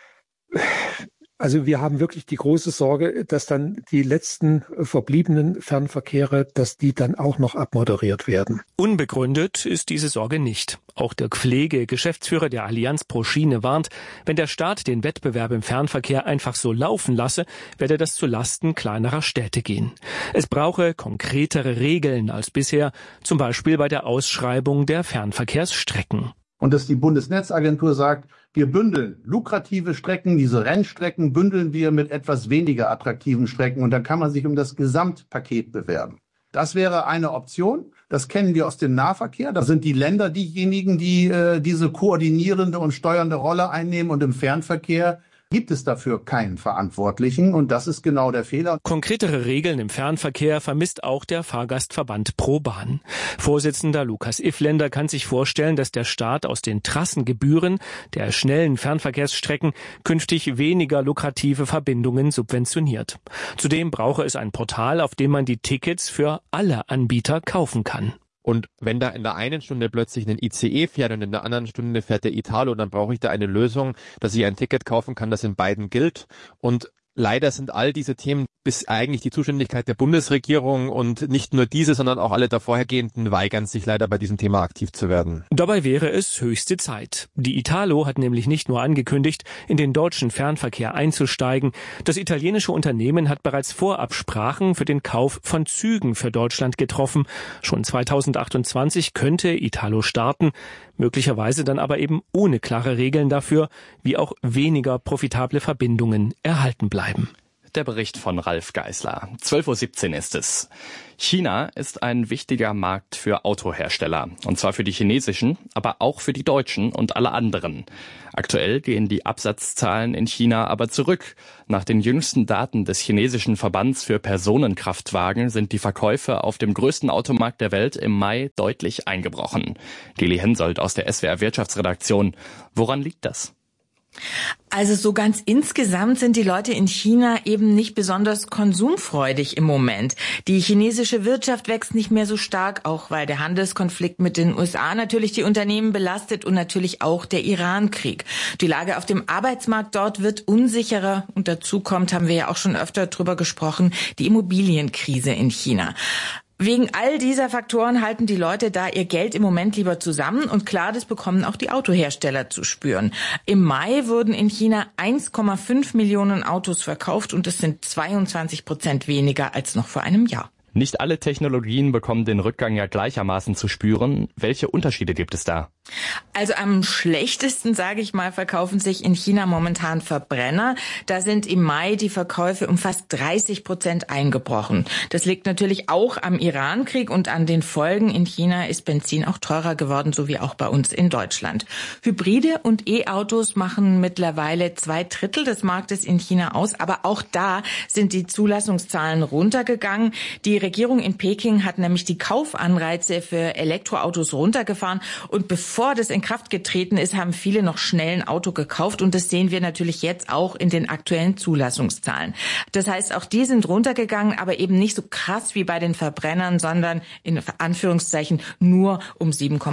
also wir haben wirklich die große Sorge, dass dann die letzten verbliebenen Fernverkehre, dass die dann auch noch abmoderiert werden. Unbegründet ist diese Sorge nicht. Auch Dirk Pflege, Geschäftsführer der Allianz pro Schiene, warnt, wenn der Staat den Wettbewerb im Fernverkehr einfach so laufen lasse, werde das zu Lasten kleinerer Städte gehen. Es brauche konkretere Regeln als bisher, zum Beispiel bei der Ausschreibung der Fernverkehrsstrecken. Und dass die Bundesnetzagentur sagt, wir bündeln lukrative Strecken, diese Rennstrecken bündeln wir mit etwas weniger attraktiven Strecken und dann kann man sich um das Gesamtpaket bewerben. Das wäre eine Option. Das kennen wir aus dem Nahverkehr. Da sind die Länder diejenigen, die diese koordinierende und steuernde Rolle einnehmen und im Fernverkehr gibt es dafür keinen Verantwortlichen und das ist genau der Fehler. Konkretere Regeln im Fernverkehr vermisst auch der Fahrgastverband ProBahn. Vorsitzender Lukas Ifländer kann sich vorstellen, dass der Staat aus den Trassengebühren der schnellen Fernverkehrsstrecken künftig weniger lukrative Verbindungen subventioniert. Zudem brauche es ein Portal, auf dem man die Tickets für alle Anbieter kaufen kann. Und wenn da in der einen Stunde plötzlich ein ICE fährt und in der anderen Stunde fährt der Italo, dann brauche ich da eine Lösung, dass ich ein Ticket kaufen kann, das in beiden gilt. Und leider sind all diese Themen bis eigentlich die Zuständigkeit der Bundesregierung und nicht nur diese, sondern auch alle davorhergehenden weigern sich leider bei diesem Thema aktiv zu werden. Dabei wäre es höchste Zeit. Die Italo hat nämlich nicht nur angekündigt, in den deutschen Fernverkehr einzusteigen. Das italienische Unternehmen hat bereits Vorabsprachen für den Kauf von Zügen für Deutschland getroffen. Schon 2028 könnte Italo starten, möglicherweise dann aber eben ohne klare Regeln dafür, wie auch weniger profitable Verbindungen erhalten bleiben. Der Bericht von Ralf Geisler. 12:17 Uhr ist es. China ist ein wichtiger Markt für Autohersteller. Und zwar für die chinesischen, aber auch für die deutschen und alle anderen. Aktuell gehen die Absatzzahlen in China aber zurück. Nach den jüngsten Daten des chinesischen Verbands für Personenkraftwagen sind die Verkäufe auf dem größten Automarkt der Welt im Mai deutlich eingebrochen. Geli Hensoldt aus der SWR Wirtschaftsredaktion. Woran liegt das? Also so ganz insgesamt sind die Leute in China eben nicht besonders konsumfreudig im Moment. Die chinesische Wirtschaft wächst nicht mehr so stark, auch weil der Handelskonflikt mit den USA natürlich die Unternehmen belastet und natürlich auch der Iran-Krieg. Die Lage auf dem Arbeitsmarkt dort wird unsicherer und dazu kommt, haben wir ja auch schon öfter drüber gesprochen, die Immobilienkrise in China. Wegen all dieser Faktoren halten die Leute da ihr Geld im Moment lieber zusammen und klar, das bekommen auch die Autohersteller zu spüren. Im Mai wurden in China 1,5 Millionen Autos verkauft und das sind 22% weniger als noch vor einem Jahr. Nicht alle Technologien bekommen den Rückgang ja gleichermaßen zu spüren. Welche Unterschiede gibt es da? Also am schlechtesten, sage ich mal, verkaufen sich in China momentan Verbrenner. Da sind im Mai die Verkäufe um fast 30% eingebrochen. Das liegt natürlich auch am Iran-Krieg und an den Folgen. In China ist Benzin auch teurer geworden, so wie auch bei uns in Deutschland. Hybride und E-Autos machen mittlerweile 2/3 des Marktes in China aus. Aber auch da sind die Zulassungszahlen runtergegangen. Die Regierung in Peking hat nämlich die Kaufanreize für Elektroautos runtergefahren und bevor das in Kraft getreten ist, haben viele noch schnell ein Auto gekauft und das sehen wir natürlich jetzt auch in den aktuellen Zulassungszahlen. Das heißt, auch die sind runtergegangen, aber eben nicht so krass wie bei den Verbrennern, sondern in Anführungszeichen nur um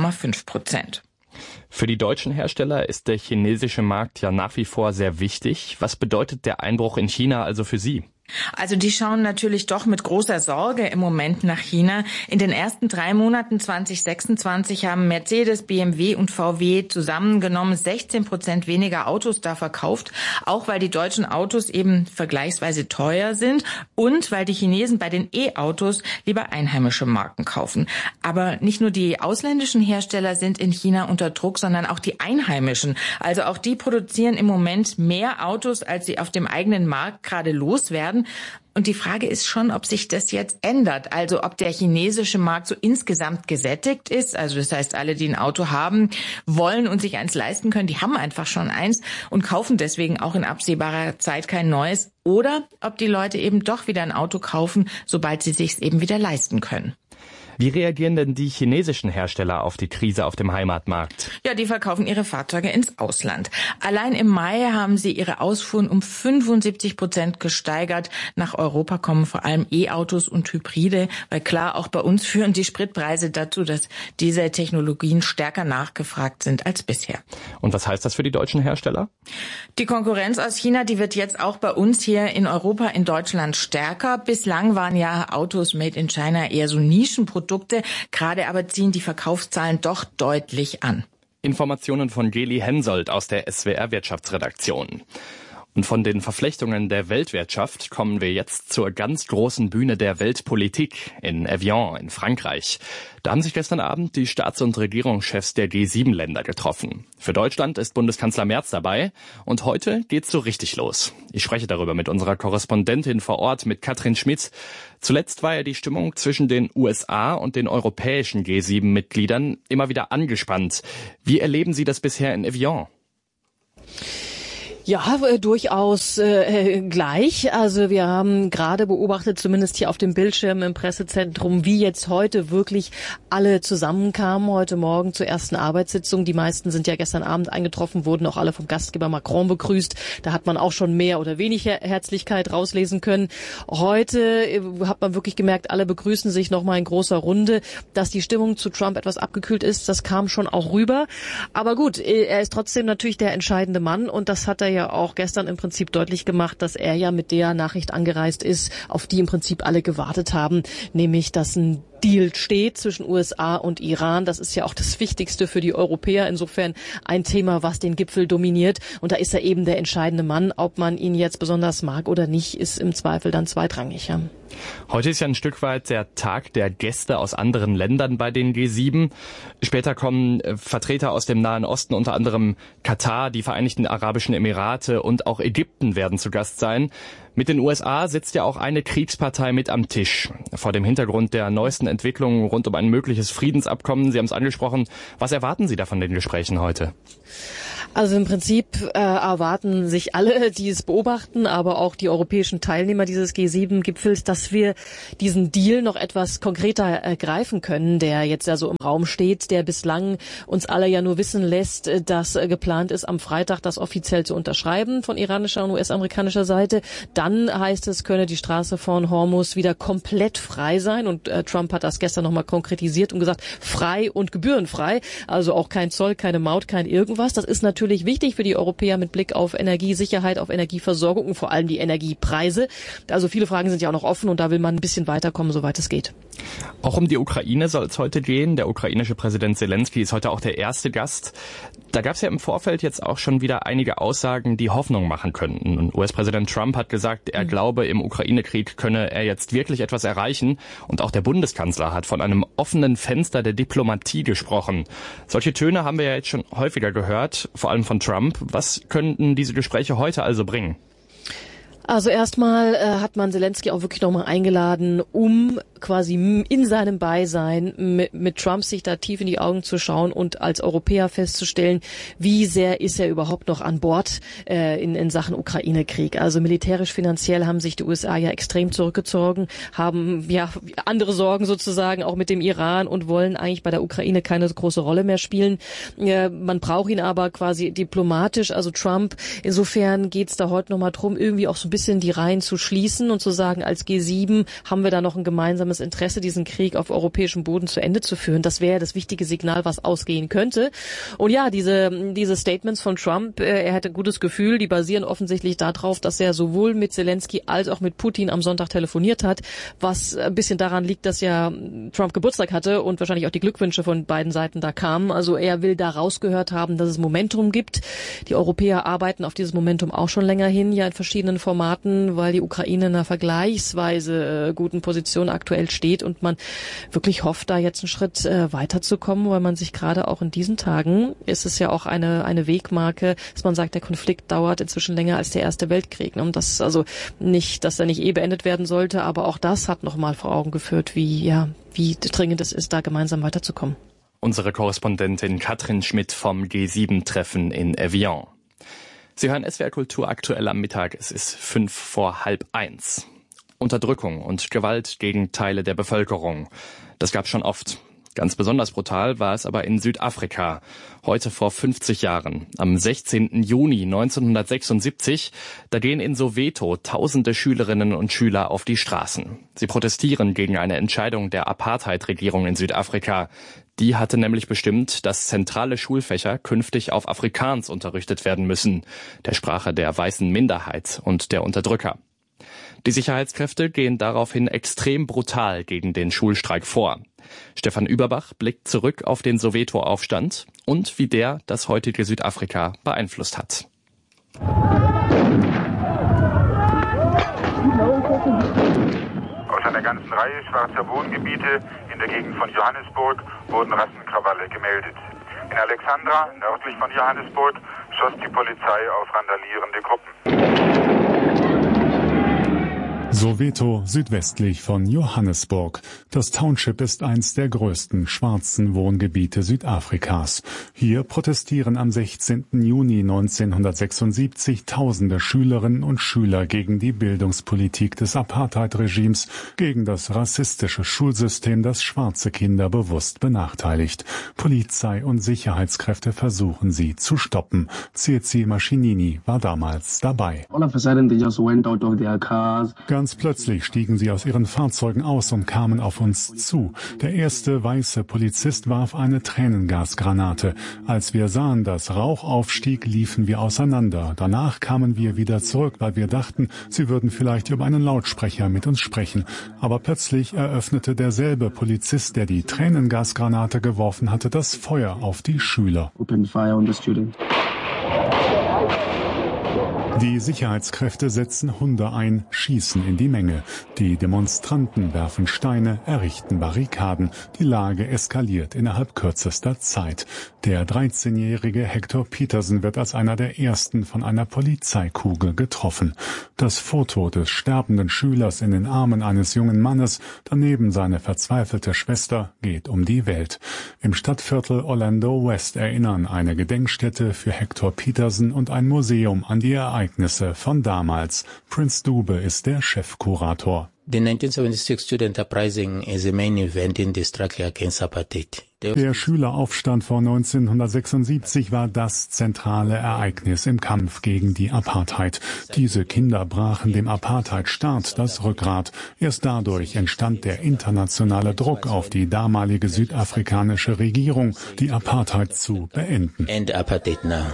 7,5%. Für die deutschen Hersteller ist der chinesische Markt ja nach wie vor sehr wichtig. Was bedeutet der Einbruch in China also für Sie? Also die schauen natürlich doch mit großer Sorge im Moment nach China. In den ersten 3 Monaten 2026 haben Mercedes, BMW und VW zusammengenommen 16% weniger Autos da verkauft, auch weil die deutschen Autos eben vergleichsweise teuer sind und weil die Chinesen bei den E-Autos lieber einheimische Marken kaufen. Aber nicht nur die ausländischen Hersteller sind in China unter Druck, sondern auch die einheimischen. Also auch die produzieren im Moment mehr Autos, als sie auf dem eigenen Markt gerade loswerden. Und die Frage ist schon, ob sich das jetzt ändert. Also ob der chinesische Markt so insgesamt gesättigt ist. Also das heißt, alle, die ein Auto haben wollen und sich eins leisten können, die haben einfach schon eins und kaufen deswegen auch in absehbarer Zeit kein neues. Oder ob die Leute eben doch wieder ein Auto kaufen, sobald sie sich's eben wieder leisten können. Wie reagieren denn die chinesischen Hersteller auf die Krise auf dem Heimatmarkt? Ja, die verkaufen ihre Fahrzeuge ins Ausland. Allein im Mai haben sie ihre Ausfuhren um 75% gesteigert. Nach Europa kommen vor allem E-Autos und Hybride, weil klar, auch bei uns führen die Spritpreise dazu, dass diese Technologien stärker nachgefragt sind als bisher. Und was heißt das für die deutschen Hersteller? Die Konkurrenz aus China, die wird jetzt auch bei uns hier in Europa, in Deutschland stärker. Bislang waren ja Autos made in China eher so Nischenprodukte. Gerade aber ziehen die Verkaufszahlen doch deutlich an. Informationen von Geli Hensoldt aus der SWR Wirtschaftsredaktion. Und von den Verflechtungen der Weltwirtschaft kommen wir jetzt zur ganz großen Bühne der Weltpolitik in Evian in Frankreich. Da haben sich gestern Abend die Staats- und Regierungschefs der G7-Länder getroffen. Für Deutschland ist Bundeskanzler Merz dabei und heute geht's so richtig los. Ich spreche darüber mit unserer Korrespondentin vor Ort, mit Katrin Schmidt. Zuletzt war ja die Stimmung zwischen den USA und den europäischen G7-Mitgliedern immer wieder angespannt. Wie erleben Sie das bisher in Evian? Ja, durchaus gleich. Also wir haben gerade beobachtet, zumindest hier auf dem Bildschirm im Pressezentrum, wie jetzt heute wirklich alle zusammenkamen, heute Morgen zur ersten Arbeitssitzung. Die meisten sind ja gestern Abend eingetroffen, wurden auch alle vom Gastgeber Macron begrüßt. Da hat man auch schon mehr oder weniger Herzlichkeit rauslesen können. Heute hat man wirklich gemerkt, alle begrüßen sich nochmal in großer Runde. Dass die Stimmung zu Trump etwas abgekühlt ist, das kam schon auch rüber. Aber gut, er ist trotzdem natürlich der entscheidende Mann und das hat er ja auch gestern im Prinzip deutlich gemacht, dass er ja mit der Nachricht angereist ist, auf die im Prinzip alle gewartet haben, nämlich dass ein Deal steht zwischen USA und Iran. Das ist ja auch das Wichtigste für die Europäer. Insofern ein Thema, was den Gipfel dominiert. Und da ist er eben der entscheidende Mann. Ob man ihn jetzt besonders mag oder nicht, ist im Zweifel dann zweitrangig. Ja. Heute ist ja ein Stück weit der Tag der Gäste aus anderen Ländern bei den G7. Später kommen Vertreter aus dem Nahen Osten, unter anderem Katar, die Vereinigten Arabischen Emirate und auch Ägypten werden zu Gast sein. Mit den USA sitzt ja auch eine Kriegspartei mit am Tisch. Vor dem Hintergrund der neuesten Entwicklungen rund um ein mögliches Friedensabkommen, Sie haben es angesprochen, was erwarten Sie da von den Gesprächen heute? Also im Prinzip erwarten sich alle, die es beobachten, aber auch die europäischen Teilnehmer dieses G7-Gipfels, dass wir diesen Deal noch etwas konkreter ergreifen können, der jetzt ja so im Raum steht, der bislang uns alle ja nur wissen lässt, dass geplant ist, am Freitag das offiziell zu unterschreiben von iranischer und US-amerikanischer Seite. Dann heißt es, könne die Straße von Hormuz wieder komplett frei sein. Und Trump hat das gestern nochmal konkretisiert und gesagt, frei und gebührenfrei. Also auch kein Zoll, keine Maut, kein irgendwas. Das ist natürlich wichtig für die Europäer mit Blick auf Energiesicherheit, auf Energieversorgung und vor allem die Energiepreise. Also viele Fragen sind ja auch noch offen und da will man ein bisschen weiterkommen, soweit es geht. Auch um die Ukraine soll es heute gehen. Der ukrainische Präsident Zelensky ist heute auch der erste Gast. Da gab es ja im Vorfeld jetzt auch schon wieder einige Aussagen, die Hoffnung machen könnten. Und US-Präsident Trump hat gesagt, er glaube, im Ukraine-Krieg könne er jetzt wirklich etwas erreichen. Und auch der Bundeskanzler hat von einem offenen Fenster der Diplomatie gesprochen. Solche Töne haben wir ja jetzt schon häufiger gehört, vor allem von Trump. Was könnten diese Gespräche heute also bringen? Also erstmal hat man Zelensky auch wirklich nochmal eingeladen, um quasi in seinem Beisein mit Trump sich da tief in die Augen zu schauen und als Europäer festzustellen, wie sehr ist er überhaupt noch an Bord in Sachen Ukraine-Krieg. Also militärisch, finanziell haben sich die USA ja extrem zurückgezogen, haben ja andere Sorgen sozusagen auch mit dem Iran und wollen eigentlich bei der Ukraine keine große Rolle mehr spielen. Man braucht ihn aber quasi diplomatisch, also Trump. Insofern geht's da heute nochmal drum, irgendwie auch so ein bisschen die Reihen zu schließen und zu sagen, als G7 haben wir da noch ein gemeinsames Interesse, diesen Krieg auf europäischem Boden zu Ende zu führen. Das wäre das wichtige Signal, was ausgehen könnte. Und ja, diese Statements von Trump, er hätte ein gutes Gefühl, die basieren offensichtlich darauf, dass er sowohl mit Zelensky als auch mit Putin am Sonntag telefoniert hat, was ein bisschen daran liegt, dass ja Trump Geburtstag hatte und wahrscheinlich auch die Glückwünsche von beiden Seiten da kamen. Also er will da rausgehört haben, dass es Momentum gibt. Die Europäer arbeiten auf dieses Momentum auch schon länger hin, ja in verschiedenen Formaten, weil die Ukraine in einer vergleichsweise guten Position aktuell steht und man wirklich hofft, da jetzt einen Schritt weiterzukommen, weil man sich gerade auch in diesen Tagen, ist es ja auch eine Wegmarke, dass man sagt, der Konflikt dauert inzwischen länger als der Erste Weltkrieg. Und das also nicht, dass er nicht beendet werden sollte, aber auch das hat nochmal vor Augen geführt, wie dringend es ist, da gemeinsam weiterzukommen. Unsere Korrespondentin Katrin Schmidt vom G7-Treffen in Evian. Sie hören SWR Kultur aktuell am Mittag. Es ist 1:05. Unterdrückung und Gewalt gegen Teile der Bevölkerung. Das gab's schon oft. Ganz besonders brutal war es aber in Südafrika. Heute vor 50 Jahren, am 16. Juni 1976, da gehen in Soweto tausende Schülerinnen und Schüler auf die Straßen. Sie protestieren gegen eine Entscheidung der Apartheid-Regierung in Südafrika. Die hatte nämlich bestimmt, dass zentrale Schulfächer künftig auf Afrikaans unterrichtet werden müssen, der Sprache der weißen Minderheit und der Unterdrücker. Die Sicherheitskräfte gehen daraufhin extrem brutal gegen den Schulstreik vor. Stefan Überbach blickt zurück auf den Soweto-Aufstand und wie der das heutige Südafrika beeinflusst hat. Aus einer ganzen Reihe schwarzer Wohngebiete in der Gegend von Johannesburg wurden Rassenkrawalle gemeldet. In Alexandra, nördlich von Johannesburg, schoss die Polizei auf randalierende Gruppen. Soweto, südwestlich von Johannesburg. Das Township ist eins der größten schwarzen Wohngebiete Südafrikas. Hier protestieren am 16. Juni 1976 tausende Schülerinnen und Schüler gegen die Bildungspolitik des Apartheid-Regimes, gegen das rassistische Schulsystem, das schwarze Kinder bewusst benachteiligt. Polizei und Sicherheitskräfte versuchen sie zu stoppen. Tsitsi Mashinini war damals dabei. All of a sudden they just went out of their cars. Ganz Ganz plötzlich stiegen sie aus ihren Fahrzeugen aus und kamen auf uns zu. Der erste weiße Polizist warf eine Tränengasgranate. Als wir sahen, dass Rauch aufstieg, liefen wir auseinander. Danach kamen wir wieder zurück, weil wir dachten, sie würden vielleicht über einen Lautsprecher mit uns sprechen. Aber plötzlich eröffnete derselbe Polizist, der die Tränengasgranate geworfen hatte, das Feuer auf die Schüler. Die Sicherheitskräfte setzen Hunde ein, schießen in die Menge. Die Demonstranten werfen Steine, errichten Barrikaden. Die Lage eskaliert innerhalb kürzester Zeit. Der 13-jährige Hector Peterson wird als einer der ersten von einer Polizeikugel getroffen. Das Foto des sterbenden Schülers in den Armen eines jungen Mannes, daneben seine verzweifelte Schwester, geht um die Welt. Im Stadtviertel Orlando West erinnern eine Gedenkstätte für Hector Peterson und ein Museum an die Ereignisse von damals. Prince Dube ist der Chefkurator. The 1976 Student Uprising is a main event in the struggle against apartheid. Der Schüleraufstand von 1976 war das zentrale Ereignis im Kampf gegen die Apartheid. Diese Kinder brachen dem Apartheidstaat das Rückgrat. Erst dadurch entstand der internationale Druck auf die damalige südafrikanische Regierung, die Apartheid zu beenden. End apartheid now.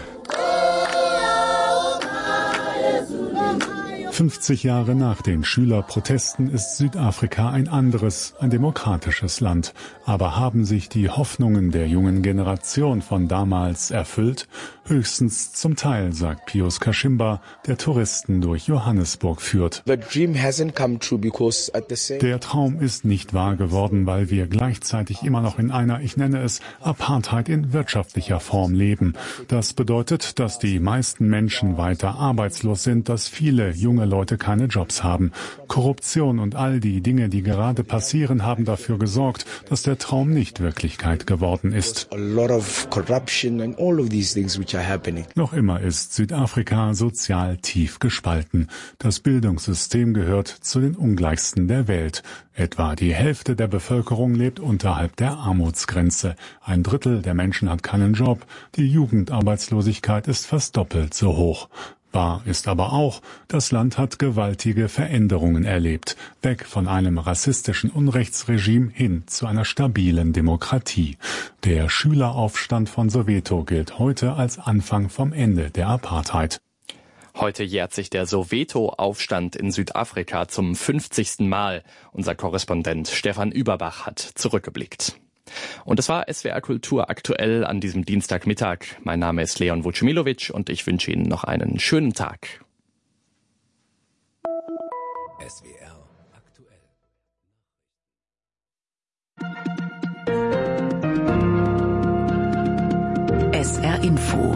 50 Jahre nach den Schülerprotesten ist Südafrika ein anderes, ein demokratisches Land. Aber haben sich die Hoffnungen der jungen Generation von damals erfüllt? Höchstens zum Teil, sagt Pius Kashimba, der Touristen durch Johannesburg führt. Der Traum ist nicht wahr geworden, weil wir gleichzeitig immer noch in einer, ich nenne es, Apartheid in wirtschaftlicher Form leben. Das bedeutet, dass die meisten Menschen weiter arbeitslos sind, dass viele junge Leute keine Jobs haben. Korruption und all die Dinge, die gerade passieren, haben dafür gesorgt, dass der Traum nicht Wirklichkeit geworden ist. Noch immer ist Südafrika sozial tief gespalten. Das Bildungssystem gehört zu den ungleichsten der Welt. Etwa die Hälfte der Bevölkerung lebt unterhalb der Armutsgrenze. 1/3 der Menschen hat keinen Job. Die Jugendarbeitslosigkeit ist fast doppelt so hoch. Wahr ist aber auch, das Land hat gewaltige Veränderungen erlebt, weg von einem rassistischen Unrechtsregime hin zu einer stabilen Demokratie. Der Schüleraufstand von Soweto gilt heute als Anfang vom Ende der Apartheid. Heute jährt sich der Soweto-Aufstand in Südafrika zum 50. Mal. Unser Korrespondent Stefan Überbach hat zurückgeblickt. Und es war SWR Kultur aktuell an diesem Dienstagmittag. Mein Name ist Leon Vucimilovic und ich wünsche Ihnen noch einen schönen Tag. SWR aktuell. SR Info.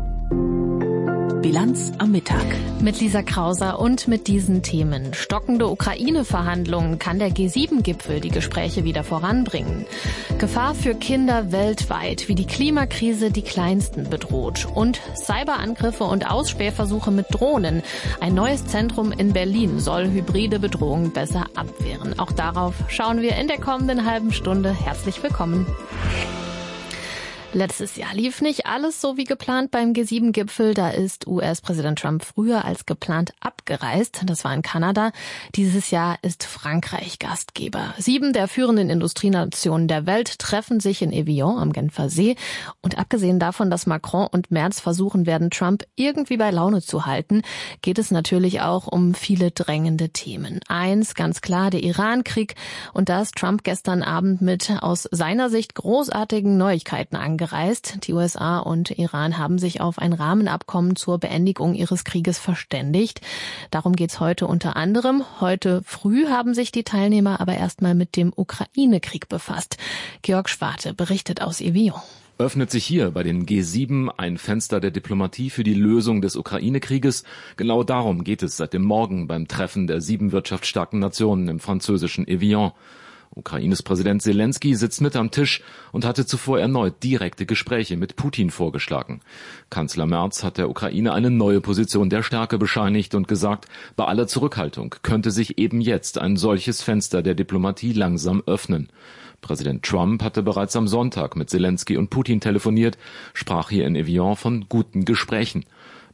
Bilanz am Mittag. Mit Lisa Krauser und mit diesen Themen. Stockende Ukraine-Verhandlungen, kann der G7-Gipfel die Gespräche wieder voranbringen? Gefahr für Kinder weltweit, wie die Klimakrise die Kleinsten bedroht. Und Cyberangriffe und Ausspähversuche mit Drohnen. Ein neues Zentrum in Berlin soll hybride Bedrohungen besser abwehren. Auch darauf schauen wir in der kommenden halben Stunde. Herzlich willkommen. Letztes Jahr lief nicht alles so wie geplant beim G7-Gipfel. Da ist US-Präsident Trump früher als geplant abgereist. Das war in Kanada. Dieses Jahr ist Frankreich Gastgeber. 7 der führenden Industrienationen der Welt treffen sich in Evian am Genfer See. Und abgesehen davon, dass Macron und Merz versuchen werden, Trump irgendwie bei Laune zu halten, geht es natürlich auch um viele drängende Themen. Eins, ganz klar, der Iran-Krieg. Und da ist Trump gestern Abend mit aus seiner Sicht großartigen Neuigkeiten angereist. Die USA und Iran haben sich auf ein Rahmenabkommen zur Beendigung ihres Krieges verständigt. Darum geht's heute unter anderem. Heute früh haben sich die Teilnehmer aber erstmal mit dem Ukraine-Krieg befasst. Georg Schwarte berichtet aus Evian. Öffnet sich hier bei den G7 ein Fenster der Diplomatie für die Lösung des Ukraine-Krieges. Genau darum geht es seit dem Morgen beim Treffen der 7 wirtschaftsstarken Nationen im französischen Evian. Ukraines Präsident Zelensky sitzt mit am Tisch und hatte zuvor erneut direkte Gespräche mit Putin vorgeschlagen. Kanzler Merz hat der Ukraine eine neue Position der Stärke bescheinigt und gesagt, bei aller Zurückhaltung könnte sich eben jetzt ein solches Fenster der Diplomatie langsam öffnen. Präsident Trump hatte bereits am Sonntag mit Zelensky und Putin telefoniert, sprach hier in Evian von guten Gesprächen.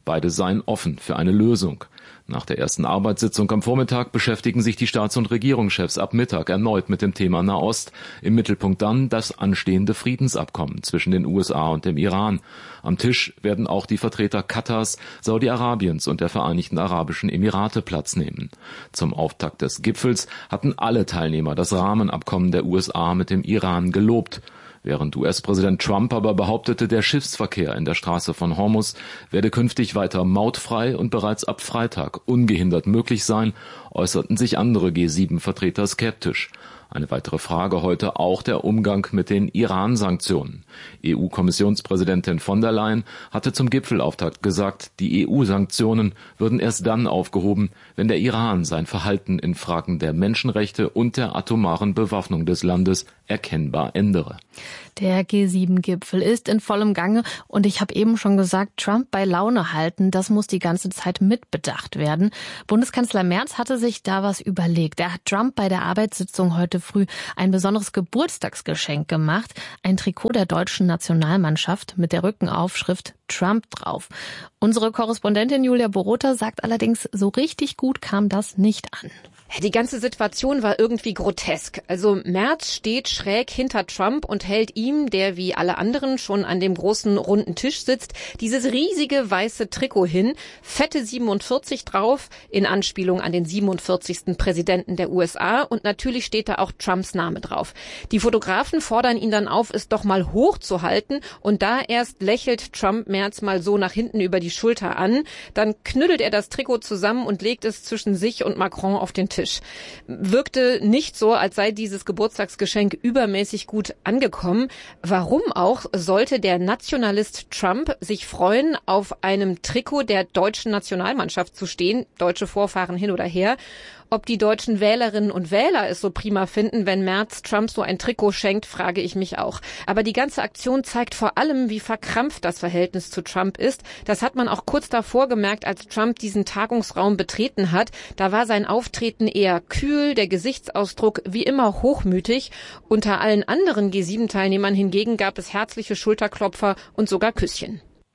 Beide seien offen für eine Lösung. Nach der ersten Arbeitssitzung am Vormittag beschäftigen sich die Staats- und Regierungschefs ab Mittag erneut mit dem Thema Nahost. Im Mittelpunkt dann das anstehende Friedensabkommen zwischen den USA und dem Iran. Am Tisch werden auch die Vertreter Katars, Saudi-Arabiens und der Vereinigten Arabischen Emirate Platz nehmen. Zum Auftakt des Gipfels hatten alle Teilnehmer das Rahmenabkommen der USA mit dem Iran gelobt. Während US-Präsident Trump aber behauptete, der Schiffsverkehr in der Straße von Hormuz werde künftig weiter mautfrei und bereits ab Freitag ungehindert möglich sein, äußerten sich andere G7-Vertreter skeptisch. Eine weitere Frage heute auch der Umgang mit den Iran-Sanktionen. EU-Kommissionspräsidentin von der Leyen hatte zum Gipfelauftakt gesagt, die EU-Sanktionen würden erst dann aufgehoben, wenn der Iran sein Verhalten in Fragen der Menschenrechte und der atomaren Bewaffnung des Landes erkennbar ändere. Der G7-Gipfel ist in vollem Gange und ich habe eben schon gesagt, Trump bei Laune halten, das muss die ganze Zeit mitbedacht werden. Bundeskanzler Merz hatte sich da was überlegt. Er hat Trump bei der Arbeitssitzung heute früh ein besonderes Geburtstagsgeschenk gemacht. Ein Trikot der deutschen Nationalmannschaft mit der Rückenaufschrift Trump drauf. Unsere Korrespondentin Julia Borota sagt allerdings, so richtig gut kam das nicht an. Die ganze Situation war irgendwie grotesk. Also Merz steht schräg hinter Trump und hält ihm, der wie alle anderen schon an dem großen runden Tisch sitzt, dieses riesige weiße Trikot hin, fette 47 drauf, in Anspielung an den 47. Präsidenten der USA, und natürlich steht da auch Trumps Name drauf. Die Fotografen fordern ihn dann auf, es doch mal hochzuhalten, und da erst lächelt Trump Merz mal so nach hinten über die Schulter an, dann knüttelt er das Trikot zusammen und legt es zwischen sich und Macron auf den Tisch. Wirkte nicht so, als sei dieses Geburtstagsgeschenk übermäßig gut angekommen. Warum auch sollte der Nationalist Trump sich freuen, auf einem Trikot der deutschen Nationalmannschaft zu stehen, deutsche Vorfahren hin oder her? Ob die deutschen Wählerinnen und Wähler es so prima finden, wenn Merz Trump so ein Trikot schenkt, frage ich mich auch. Aber die ganze Aktion zeigt vor allem, wie verkrampft das Verhältnis zu Trump ist. Das hat man auch kurz davor gemerkt, als Trump diesen Tagungsraum betreten hat. Da war sein Auftreten eher kühl, der Gesichtsausdruck wie immer hochmütig. Unter allen anderen G7-Teilnehmern hingegen gab es herzliche Schulterklopfer und sogar Küsschen.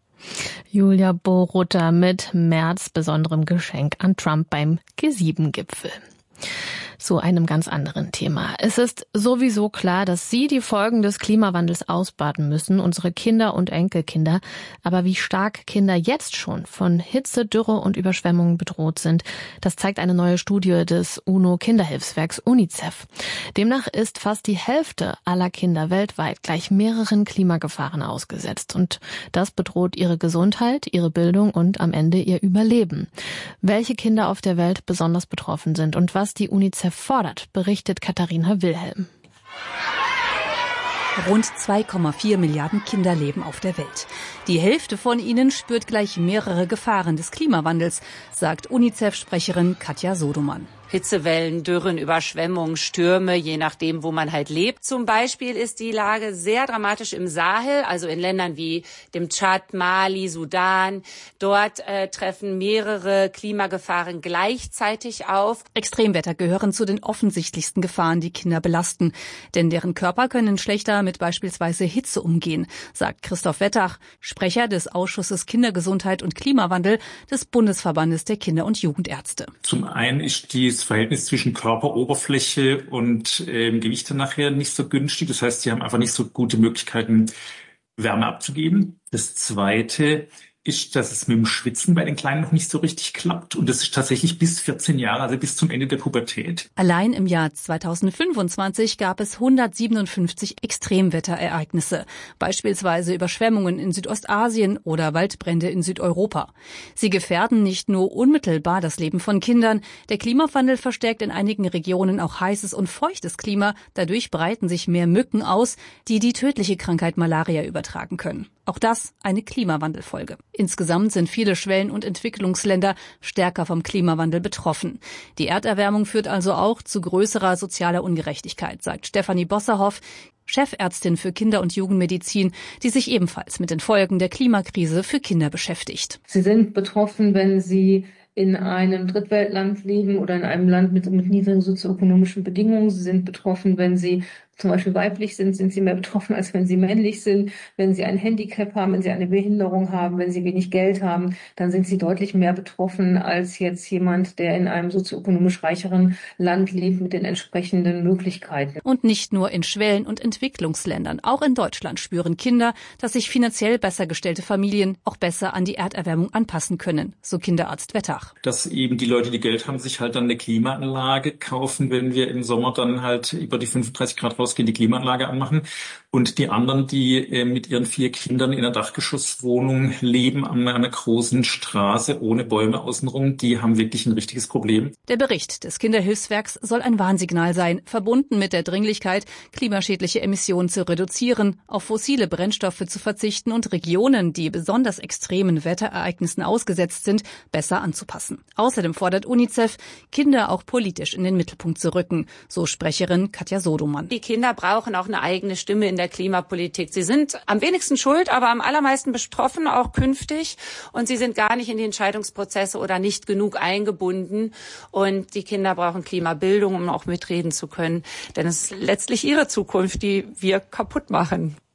Julia Borota mit Merz besonderem Geschenk an Trump beim G7-Gipfel. Zu einem ganz anderen Thema. Es ist sowieso klar, dass Sie die Folgen des Klimawandels ausbaden müssen, unsere Kinder und Enkelkinder. Aber wie stark Kinder jetzt schon von Hitze, Dürre und Überschwemmungen bedroht sind, das zeigt eine neue Studie des UNO-Kinderhilfswerks UNICEF. Demnach ist fast die Hälfte aller Kinder weltweit gleich mehreren Klimagefahren ausgesetzt. Und das bedroht ihre Gesundheit, ihre Bildung und am Ende ihr Überleben. Welche Kinder auf der Welt besonders betroffen sind und was die UNICEF fordert, berichtet Katharina Wilhelm. Rund 2,4 Milliarden Kinder leben auf der Welt. Die Hälfte von ihnen spürt gleich mehrere Gefahren des Klimawandels, sagt UNICEF-Sprecherin Katja Sodoman. Hitzewellen, Dürren, Überschwemmungen, Stürme, je nachdem, wo man halt lebt. Zum Beispiel ist die Lage sehr dramatisch im Sahel, also in Ländern wie dem Tschad, Mali, Sudan. Dort treffen mehrere Klimagefahren gleichzeitig auf. Extremwetter gehören zu den offensichtlichsten Gefahren, die Kinder belasten. Denn deren Körper können schlechter mit beispielsweise Hitze umgehen, sagt Christoph Wettach, Sprecher des Ausschusses Kindergesundheit und Klimawandel des Bundesverbandes der Kinder- und Jugendärzte. Zum einen ist das Verhältnis zwischen Körperoberfläche und Gewicht nachher nicht so günstig. Das heißt, sie haben einfach nicht so gute Möglichkeiten, Wärme abzugeben. Das Zweite ist, dass es mit dem Schwitzen bei den Kleinen noch nicht so richtig klappt. Und das ist tatsächlich bis 14 Jahre, also bis zum Ende der Pubertät. Allein im Jahr 2025 gab es 157 Extremwetterereignisse, beispielsweise Überschwemmungen in Südostasien oder Waldbrände in Südeuropa. Sie gefährden nicht nur unmittelbar das Leben von Kindern. Der Klimawandel verstärkt in einigen Regionen auch heißes und feuchtes Klima. Dadurch breiten sich mehr Mücken aus, die die tödliche Krankheit Malaria übertragen können. Auch das eine Klimawandelfolge. Insgesamt sind viele Schwellen- und Entwicklungsländer stärker vom Klimawandel betroffen. Die Erderwärmung führt also auch zu größerer sozialer Ungerechtigkeit, sagt Stefanie Bosserhoff, Chefärztin für Kinder- und Jugendmedizin, die sich ebenfalls mit den Folgen der Klimakrise für Kinder beschäftigt. Sie sind betroffen, wenn Sie in einem Drittweltland leben oder in einem Land mit niedrigen sozioökonomischen Bedingungen. Sie sind betroffen, wenn Sie zum Beispiel weiblich sind, sind sie mehr betroffen, als wenn sie männlich sind. Wenn sie ein Handicap haben, wenn sie eine Behinderung haben, wenn sie wenig Geld haben, dann sind sie deutlich mehr betroffen als jetzt jemand, der in einem sozioökonomisch reicheren Land lebt mit den entsprechenden Möglichkeiten. Und nicht nur in Schwellen- und Entwicklungsländern. Auch in Deutschland spüren Kinder, dass sich finanziell besser gestellte Familien auch besser an die Erderwärmung anpassen können, so Kinderarzt Wettach. Dass eben die Leute, die Geld haben, sich halt dann eine Klimaanlage kaufen, wenn wir im Sommer dann halt über die 35 Grad rausgehen, die Klimaanlage anmachen. Und die anderen, die mit ihren 4 Kindern in einer Dachgeschosswohnung leben an einer großen Straße ohne Bäume außenrum, die haben wirklich ein richtiges Problem. Der Bericht des Kinderhilfswerks soll ein Warnsignal sein, verbunden mit der Dringlichkeit, klimaschädliche Emissionen zu reduzieren, auf fossile Brennstoffe zu verzichten und Regionen, die besonders extremen Wetterereignissen ausgesetzt sind, besser anzupassen. Außerdem fordert UNICEF, Kinder auch politisch in den Mittelpunkt zu rücken, so Sprecherin Katja Sodomann. Die Kinder brauchen auch eine eigene Stimme in der Klimapolitik. Sie sind am wenigsten schuld, aber am allermeisten betroffen, auch künftig. Und sie sind gar nicht in die Entscheidungsprozesse oder nicht genug eingebunden. Und die Kinder brauchen Klimabildung, um auch mitreden zu können. Denn es ist letztlich ihre Zukunft, die wir kaputt machen.